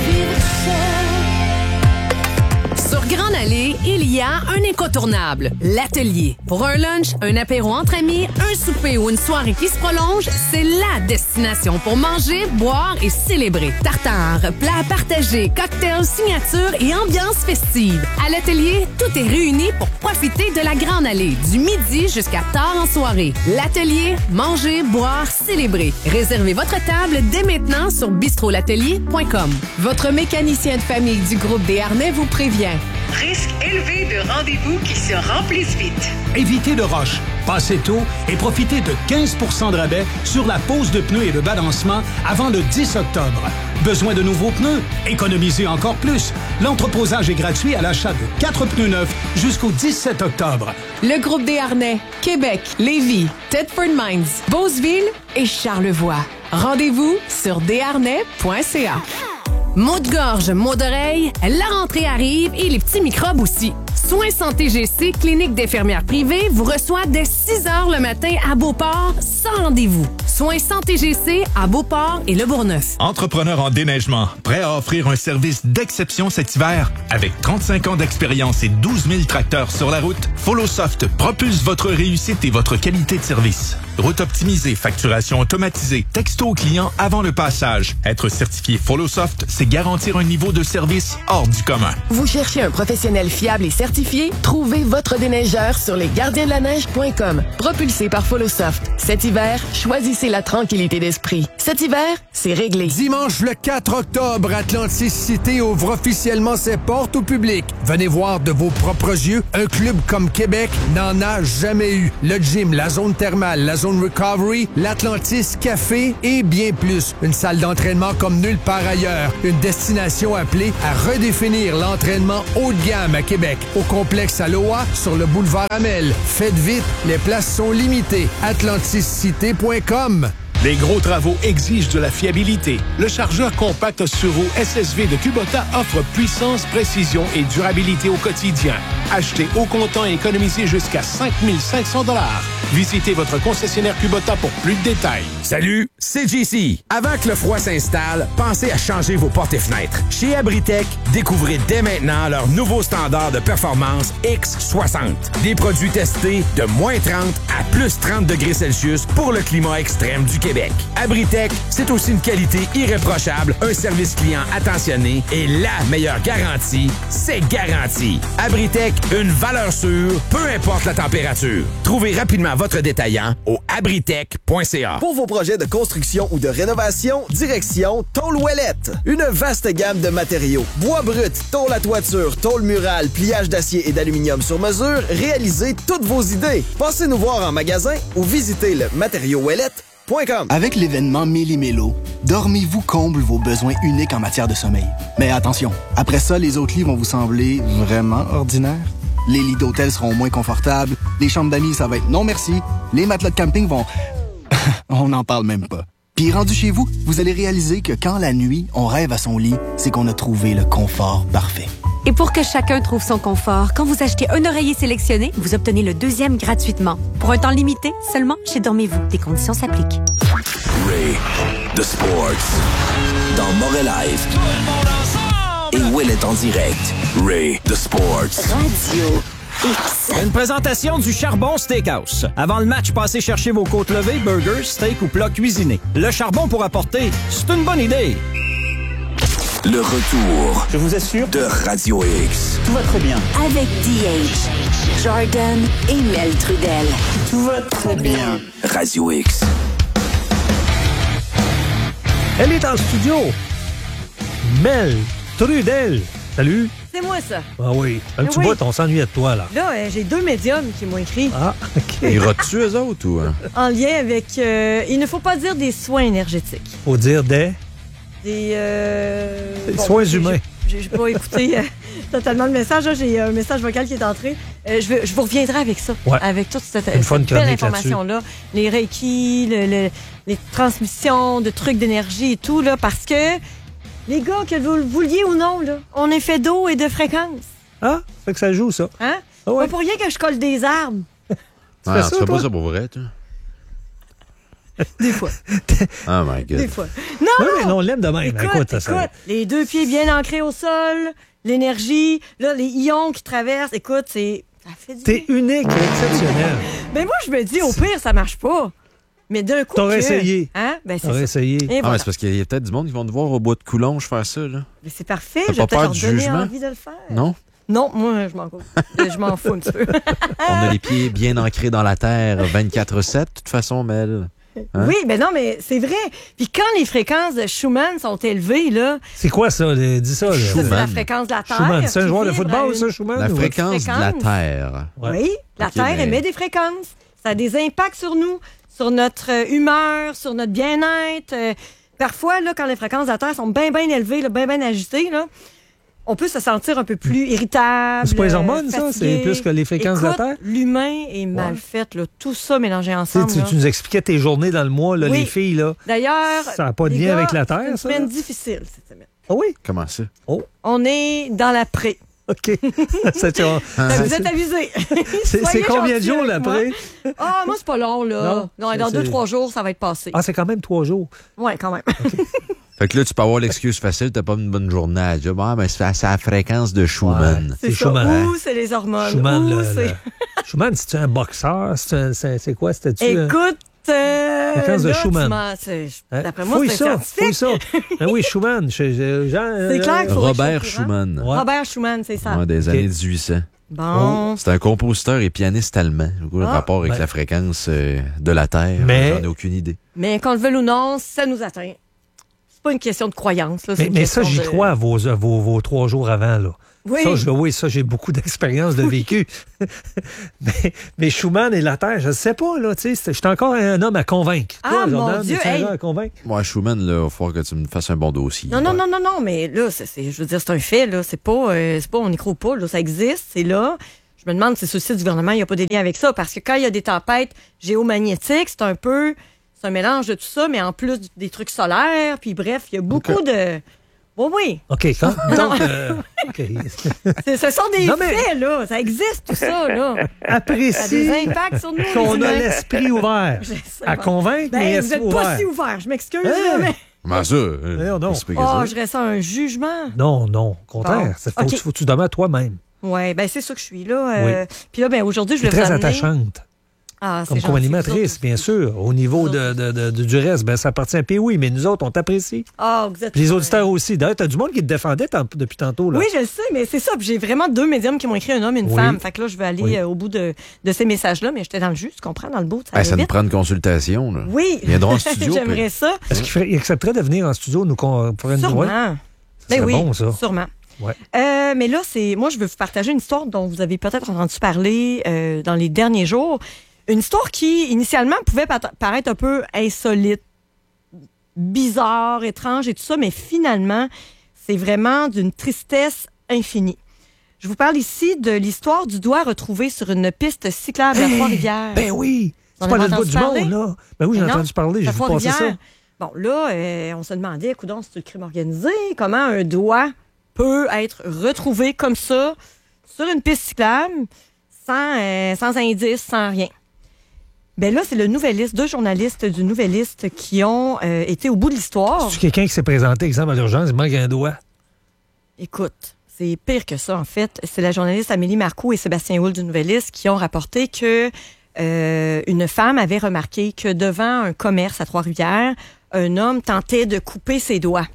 Sur Grande Allée, il y a un incontournable, l'Atelier. Pour un lunch, un apéro entre amis, un souper ou une soirée qui se prolonge, c'est la destination pour manger, boire et célébrer. Tartare, plats partagés, cocktails, signatures et ambiance festive. À l'Atelier, tout est réuni pour profiter de la Grande Allée, du midi jusqu'à tard en soirée. L'Atelier, manger, boire, célébrer. Réservez votre table dès maintenant sur bistrolatelier.com. Votre mécanicien de famille du groupe Desharnais vous prévient. Risque élevé de rendez-vous qui se remplissent vite. Évitez le rush. Passez tôt et profitez de 15 % de rabais sur la pose de pneus et de balancement avant le 10 octobre. Besoin de nouveaux pneus? Économisez encore plus. L'entreposage est gratuit à l'achat de 4 pneus neufs jusqu'au 17 octobre. Le groupe Desharnais, Québec, Lévis, Thetford Mines, Beauceville et Charlevoix. Rendez-vous sur desharnais.ca. Maux de gorge, maux d'oreille, la rentrée arrive et les petits microbes aussi. Soins Santé GC, clinique d'infirmières privée, vous reçoit dès 6 h le matin à Beauport, sans rendez-vous. Soins Santé GC à Beauport et Le Bourgneuf. Entrepreneur en déneigement, prêt à offrir un service d'exception cet hiver? Avec 35 ans d'expérience et 12 000 tracteurs sur la route, FollowSoft propulse votre réussite et votre qualité de service. Route optimisée, facturation automatisée, texto au client avant le passage. Être certifié FollowSoft, c'est garantir un niveau de service hors du commun. Vous cherchez un professionnel fiable et certifié? Trouvez votre déneigeur sur lesgardiensdelaneige.com. Propulsé par FollowSoft. Cet hiver, choisissez la tranquillité d'esprit. Cet hiver, c'est réglé. Dimanche le 4 octobre, Atlantis Cité ouvre officiellement ses portes au public. Venez voir de vos propres yeux, un club comme Québec n'en a jamais eu. Le gym, la zone thermale, la zone recovery, l'Atlantis Café et bien plus. Une salle d'entraînement comme nulle part ailleurs. Une destination appelée à redéfinir l'entraînement haut de gamme à Québec. Au complexe Aloha, sur le boulevard Amel. Faites vite, les places sont limitées. atlantiscité.com. Les gros travaux exigent de la fiabilité. Le chargeur compact sur roues SSV de Kubota offre puissance, précision et durabilité au quotidien. Achetez au comptant et économisez jusqu'à 5 500 $. Visitez votre concessionnaire Kubota pour plus de détails. Salut, c'est JC. Avant que le froid s'installe, pensez à changer vos portes et fenêtres. Chez Abritech, découvrez dès maintenant leur nouveau standard de performance X60. Des produits testés de moins 30 à plus 30 degrés Celsius pour le climat extrême du Québec. Abritech, c'est aussi une qualité irréprochable, un service client attentionné et la meilleure garantie, c'est garanti. Abritech, une valeur sûre, peu importe la température. Trouvez rapidement votre détaillant au abritech.ca. Pour vos projets de construction ou de rénovation, direction Tôle Ouellette. Une vaste gamme de matériaux. Bois brut, tôle à toiture, tôle murale, pliage d'acier et d'aluminium sur mesure, réalisez toutes vos idées. Passez nous voir en magasin ou visitez le matériauxouellette.com. Avec l'événement Méli-Mélo, Dormez-vous comble vos besoins uniques en matière de sommeil. Mais attention, après ça, les autres lits vont vous sembler vraiment ordinaires. Les lits d'hôtel seront moins confortables, les chambres d'amis, ça va être non merci, les matelas de camping vont... on n'en parle même pas. Puis rendu chez vous, vous allez réaliser que quand la nuit, on rêve à son lit, c'est qu'on a trouvé le confort parfait. Et pour que chacun trouve son confort, quand vous achetez un oreiller sélectionné, vous obtenez le deuxième gratuitement. Pour un temps limité, seulement chez Dormez-vous. Des conditions s'appliquent. Ray, The Sports, dans Morel Live. Et Ouellet en direct. Ray, The Sports. Radio X. Une présentation du Charbon Steakhouse. Avant le match, passez chercher vos côtes levées, burgers, steak ou plats cuisinés. Le charbon pour apporter, c'est une bonne idée. Le retour, je vous assure, de Radio X. Tout va très bien. Avec DH, Jordan et Mel Trudel. Tout va très bien. Radio X. Elle est en studio. Mel Trudel. Salut. C'est moi, ça. Ah oui. Un petit bout, on s'ennuyait de toi, là. Là, j'ai 2 médiums qui m'ont écrit. Ah, OK. Ils rotent-tu, eux autres, ou... En lien avec... il ne faut pas dire des soins énergétiques. Faut dire des soins humains. J'ai pas écouté totalement le message. Là, j'ai un message vocal qui est entré. Je vous reviendrai avec ça. Ouais. Avec toute cette belle information-là. Les Reiki, les transmissions de trucs d'énergie et tout, là, parce que... Les gars, que vous le vouliez ou non, là, on est fait d'eau et de fréquence. Ah, ça fait que ça joue, ça. Hein? Ah ouais. Pas pour rien que je colle des arbres. Tu fais pas ça pour vrai, toi? Des fois. Oh my God. Des fois. Non, on l'aime de même. Écoute, les 2 pieds bien ancrés au sol, l'énergie, là, les ions qui traversent. Écoute, ça fait du... T'es unique et exceptionnel. Ben moi, je me dis, au pire, ça marche pas. Mais d'un coup, t'aurais essayé. Hein? Ben, c'est t'aurais essayé. Et voilà. C'est parce qu'il y a peut-être du monde qui vont te voir au bois de Coulonge faire ça, là. Mais c'est parfait. T'as je vais pas peut-être peur leur du donner jugement? envie de le faire. Non? Non, moi, je m'en fous. Je m'en fous un petit peu. On a les pieds bien ancrés dans la terre 24/7, de toute façon, Mel. Hein? Oui, ben non, mais c'est vrai. Puis quand les fréquences de Schumann sont élevées, là... C'est quoi ça? Dis ça. Là. C'est la fréquence de la Terre. Schumann, c'est un joueur de football, ça, Schumann? La fréquence de la Terre. Oui, la Terre émet des fréquences. Ça a des impacts sur nous, sur notre humeur, sur notre bien-être. Parfois, là, quand les fréquences de la Terre sont bien élevées, bien ajustées, là, on peut se sentir un peu plus irritable. C'est pas les hormones, fatigué. ça? C'est plus que les fréquences de la Terre? L'humain est mal fait, là, tout ça mélangé ensemble. Tu nous expliquais tes journées dans le mois, là, oui. les filles. Là. D'ailleurs, ça n'a pas de lien avec la Terre, c'est une ça? semaine difficile cette semaine. Ah oui? Comment ça? On est dans l'après. OK. Vous êtes avisés. C'est combien de jours, là, après? Ah, moi, c'est pas long, là. Non, dans 2-3 jours, ça va être passé. Ah, c'est quand même 3 jours. Oui, quand même. Okay. Fait que là, tu peux avoir l'excuse facile, t'as pas une bonne journée à dire. Ah, mais c'est la fréquence de Schumann. Ouais, c'est ça. Schumann. Ou c'est les hormones. Schumann, Schumann, c'est-tu un boxeur? C'est quoi? Écoute, fréquence de Schumann. D'après moi, c'est scientifique. Fouille ça. Ben oui, Schumann. C'est clair. Robert Schumann. Ouais. Robert Schumann, c'est ça. Ouais, des années 1800. Bon. C'est un compositeur et pianiste allemand. Le rapport avec la fréquence de la Terre, j'en ai aucune idée. Mais qu'on le veuille ou non, ça nous atteint. C'est pas une question de croyance. Là, mais ça, j'y crois à vos 3 jours avant, là. Oui. Ça, j'ai beaucoup d'expérience de vécu. mais Schumann et la Terre, je ne sais pas, là, tu sais, je suis encore un homme à convaincre. Ah, toi, mon Jordan, Dieu, à convaincre? Moi, Schumann, là, il va falloir que tu me fasses un bon dossier. Non, mais là, je veux dire, c'est un fait, là. C'est pas, on n'y croit pas, là. Ça existe, c'est là. Je me demande si c'est aussi du gouvernement, il n'y a pas des liens avec ça, parce que quand il y a des tempêtes géomagnétiques, c'est un mélange de tout ça, mais en plus des trucs solaires, puis bref, il y a beaucoup de... Oui. OK. Donc, ce sont des faits, là. Ça existe, tout ça, là. Apprécie ça a des impacts sur nous. Qu'on a l'esprit ouvert. À convaincre, mais vous n'êtes pas si ouvert. Je m'excuse, là, mais... Comment ça? Non. Je ressens un jugement. Non, au contraire. Faut que tu demandes toi-même. Oui, c'est ça que je suis, là. Puis là, aujourd'hui, je vais vous très amener... attachante. Ah, comme co-animatrice, bien sûr. Au niveau du reste, ça appartient à Pee-Wee, mais nous autres, on t'apprécie. Ah, vous êtes... Les auditeurs aussi. D'ailleurs, t'as du monde qui te défendait depuis tantôt. Là. Oui, je le sais, mais c'est ça. J'ai vraiment 2 médiums qui m'ont écrit, un homme et une femme. Fait que là, je vais aller au bout de ces messages-là, mais j'étais dans le jus, tu comprends, dans le bout. Ça nous prend une consultation. Là. Oui. Ils viendront en studio. J'aimerais ça. Est-ce qu'il accepterait de venir en studio pour une Sûrement. C'est bon, ça. Sûrement. Ouais. Mais là, moi, je veux vous partager une histoire dont vous avez peut-être entendu parler dans les derniers jours. Une histoire qui, initialement, pouvait paraître un peu insolite, bizarre, étrange et tout ça, mais finalement, c'est vraiment d'une tristesse infinie. Je vous parle ici de l'histoire du doigt retrouvé sur une piste cyclable à Trois-Rivières. Ben oui! C'est pas le bout du monde, là. Ben oui, j'ai entendu parler, j'ai vu passer ça. Bon, là, on se demandait, coudonc, c'est le crime organisé, comment un doigt peut être retrouvé comme ça sur une piste cyclable sans indice, sans rien. Ben là, c'est le Nouvelliste, 2 journalistes du Nouvelliste qui ont été au bout de l'histoire. C'est quelqu'un qui s'est présenté, exemple, à l'urgence, il manque un doigt. Écoute, c'est pire que ça, en fait. C'est la journaliste Amélie Marcoux et Sébastien Houle du Nouvelliste qui ont rapporté que une femme avait remarqué que devant un commerce à Trois-Rivières, un homme tentait de couper ses doigts.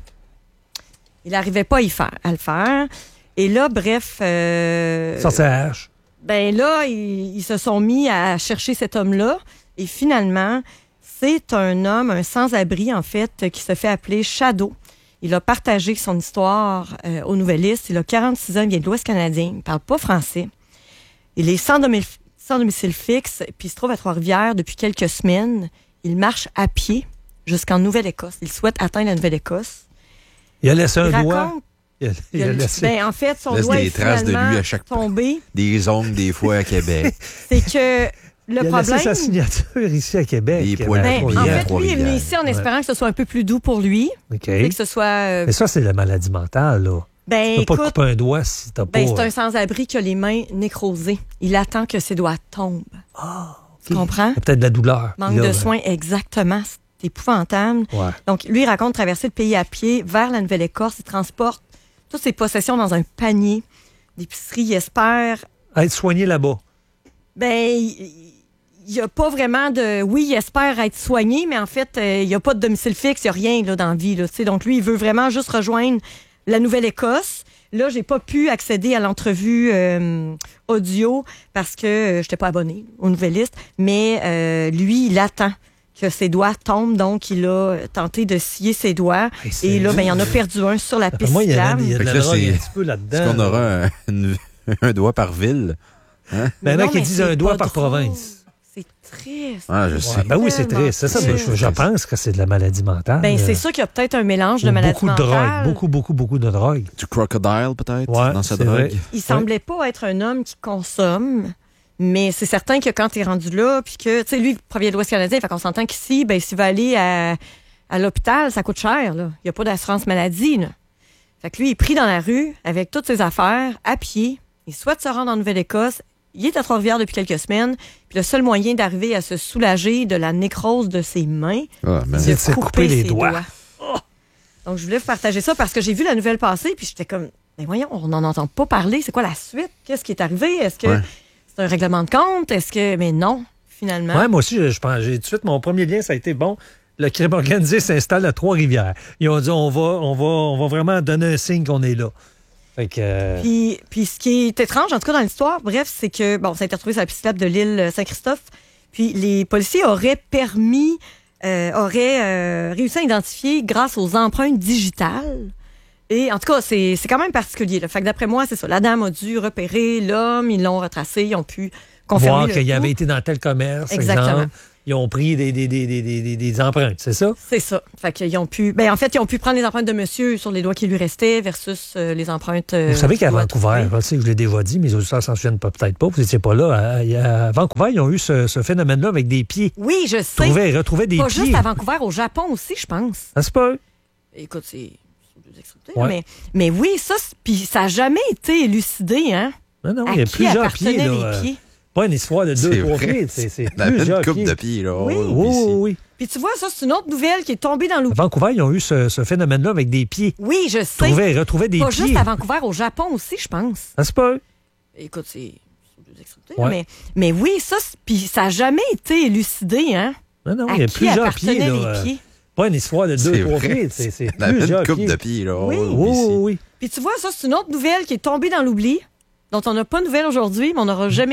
Il n'arrivait pas à le faire. Et là, bref... Sorti à hache. Ben là, ils se sont mis à chercher cet homme-là. Et finalement, c'est un homme, un sans-abri, en fait, qui se fait appeler Shadow. Il a partagé son histoire au Nouvelliste. Il a 46 ans, il vient de l'Ouest canadien. Il ne parle pas français. Il est sans domicile fixe, puis il se trouve à Trois-Rivières depuis quelques semaines. Il marche à pied jusqu'en Nouvelle-Écosse. Il souhaite atteindre la Nouvelle-Écosse. Il a laissé un doigt. Il a laissé. Ben, en fait, son doigt est traces de lui à chaque tombé. Des ongles, des fois, à Québec. C'est que le problème... Il a laissé sa signature ici à Québec. En fait, lui, il est venu ici en espérant que ce soit un peu plus doux pour lui. OK. Et que ce soit... Mais ça, c'est la maladie mentale, là. Ben, tu peux pas te couper un doigt si t'as pas... C'est un sans-abri qui a les mains nécrosées. Il attend que ses doigts tombent. Ah, tu comprends? Il y a peut-être de la douleur. Manque de soins, exactement. C'est épouvantable. Ouais. Donc, lui, il raconte traverser le pays à pied vers la Nouvelle-Écosse. Il transporte toutes ses possessions dans un panier d'épicerie. Il espère... être soigné là-bas. Ben, il n'y a pas vraiment de... Oui, il espère être soigné, mais en fait, il n'y a pas de domicile fixe, il n'y a rien là, dans la vie. Là, donc, lui, il veut vraiment juste rejoindre la Nouvelle-Écosse. Là, j'ai pas pu accéder à l'entrevue audio parce que je n'étais pas abonnée au Nouvelliste. Mais lui, il attend que ses doigts tombent. Donc, il a tenté de scier ses doigts. Et là, ben, il en a perdu un sur la piste. Moi, il y a de la drogue un petit peu là-dedans. Est-ce qu'on aura un doigt par ville? Hein? Ben, il y en a qui disent un doigt par province. C'est triste. Ah, je sais. Ben oui, c'est triste. C'est ça. Je pense que c'est de la maladie mentale. Ben, c'est sûr qu'il y a peut-être un mélange de maladie mentale. Beaucoup de drogue. Du crocodile, peut-être, dans sa drogue. Vrai. Il semblait pas être un homme qui consomme, mais c'est certain que quand t'es rendu là, puis que, tu sais, lui, il provient de l'Ouest canadien, fait qu'on s'entend qu'ici, ben, s'il va aller à l'hôpital, ça coûte cher, là. Il n'y a pas d'assurance maladie, là. Fait que lui, il est pris dans la rue avec toutes ses affaires, à pied. Il souhaite se rendre en Nouvelle-Écosse. Il est à Trois-Rivières depuis quelques semaines. Puis le seul moyen d'arriver à se soulager de la nécrose de ses mains, c'est de se couper les doigts. Oh! Donc, je voulais vous partager ça parce que j'ai vu la nouvelle passer, puis j'étais comme, mais voyons, on n'en entend pas parler. C'est quoi la suite? Qu'est-ce qui est arrivé? Est-ce que c'est un règlement de compte? Est-ce que... Mais non, finalement. Ouais, moi aussi, j'ai tout de suite, mon premier lien, ça a été bon. Le crime organisé s'installe à Trois-Rivières. Ils ont dit, on va vraiment donner un signe qu'on est là. Fait que... Puis ce qui est étrange, en tout cas dans l'histoire, bref, c'est que, bon, ça a été retrouvé sur la piste cyclable de l'île Saint-Christophe. Puis les policiers auraient réussi à identifier grâce aux empreintes digitales. Et en tout cas, c'est quand même particulier. Là. Fait que d'après moi, c'est ça. La dame a dû repérer l'homme, ils l'ont retracé, ils ont pu confirmer voir qu'il avait été dans tel commerce. Exactement. Exemple. Ils ont pris des empreintes, c'est ça? C'est ça. Fait qu'ils ont pu... Ben, en fait, ils ont pu prendre les empreintes de monsieur sur les doigts qui lui restaient versus les empreintes... Vous savez qu'à Vancouver, je sais que je l'ai déjà dit, mais les auditeurs s'en souviennent peut-être pas, vous n'étiez pas là. À Vancouver, ils ont eu ce phénomène-là avec des pieds. Oui, je sais. Retrouver des pieds. Pas juste à Vancouver, au Japon aussi, je pense. Ça se peut. Écoute, c'est deux extrémités, mais oui, ça, puis ça n'a jamais été élucidé, hein? Non, il y a plusieurs pieds, là. Pas une histoire de 2-3 pieds. C'est plusieurs couple de pieds, là. Oui. Puis tu vois, ça, c'est une autre nouvelle qui est tombée dans l'oubli. À Vancouver, ils ont eu ce phénomène-là avec des pieds. Oui, je sais. Retrouver des pieds. Pas juste à Vancouver, au Japon aussi, je pense. Ça se peut. Écoute, c'est deux extrémités, mais oui, ça, puis ça n'a jamais été élucidé, hein? Non, il y a plusieurs pieds, là. Pas une histoire de 2-3 pieds. C'est plusieurs couple de pieds, là. Oui. Puis tu vois, ça, c'est une autre nouvelle qui est tombée dans l'oubli, dont on n'a pas de nouvelles aujourd'hui, mais on n'aura jamais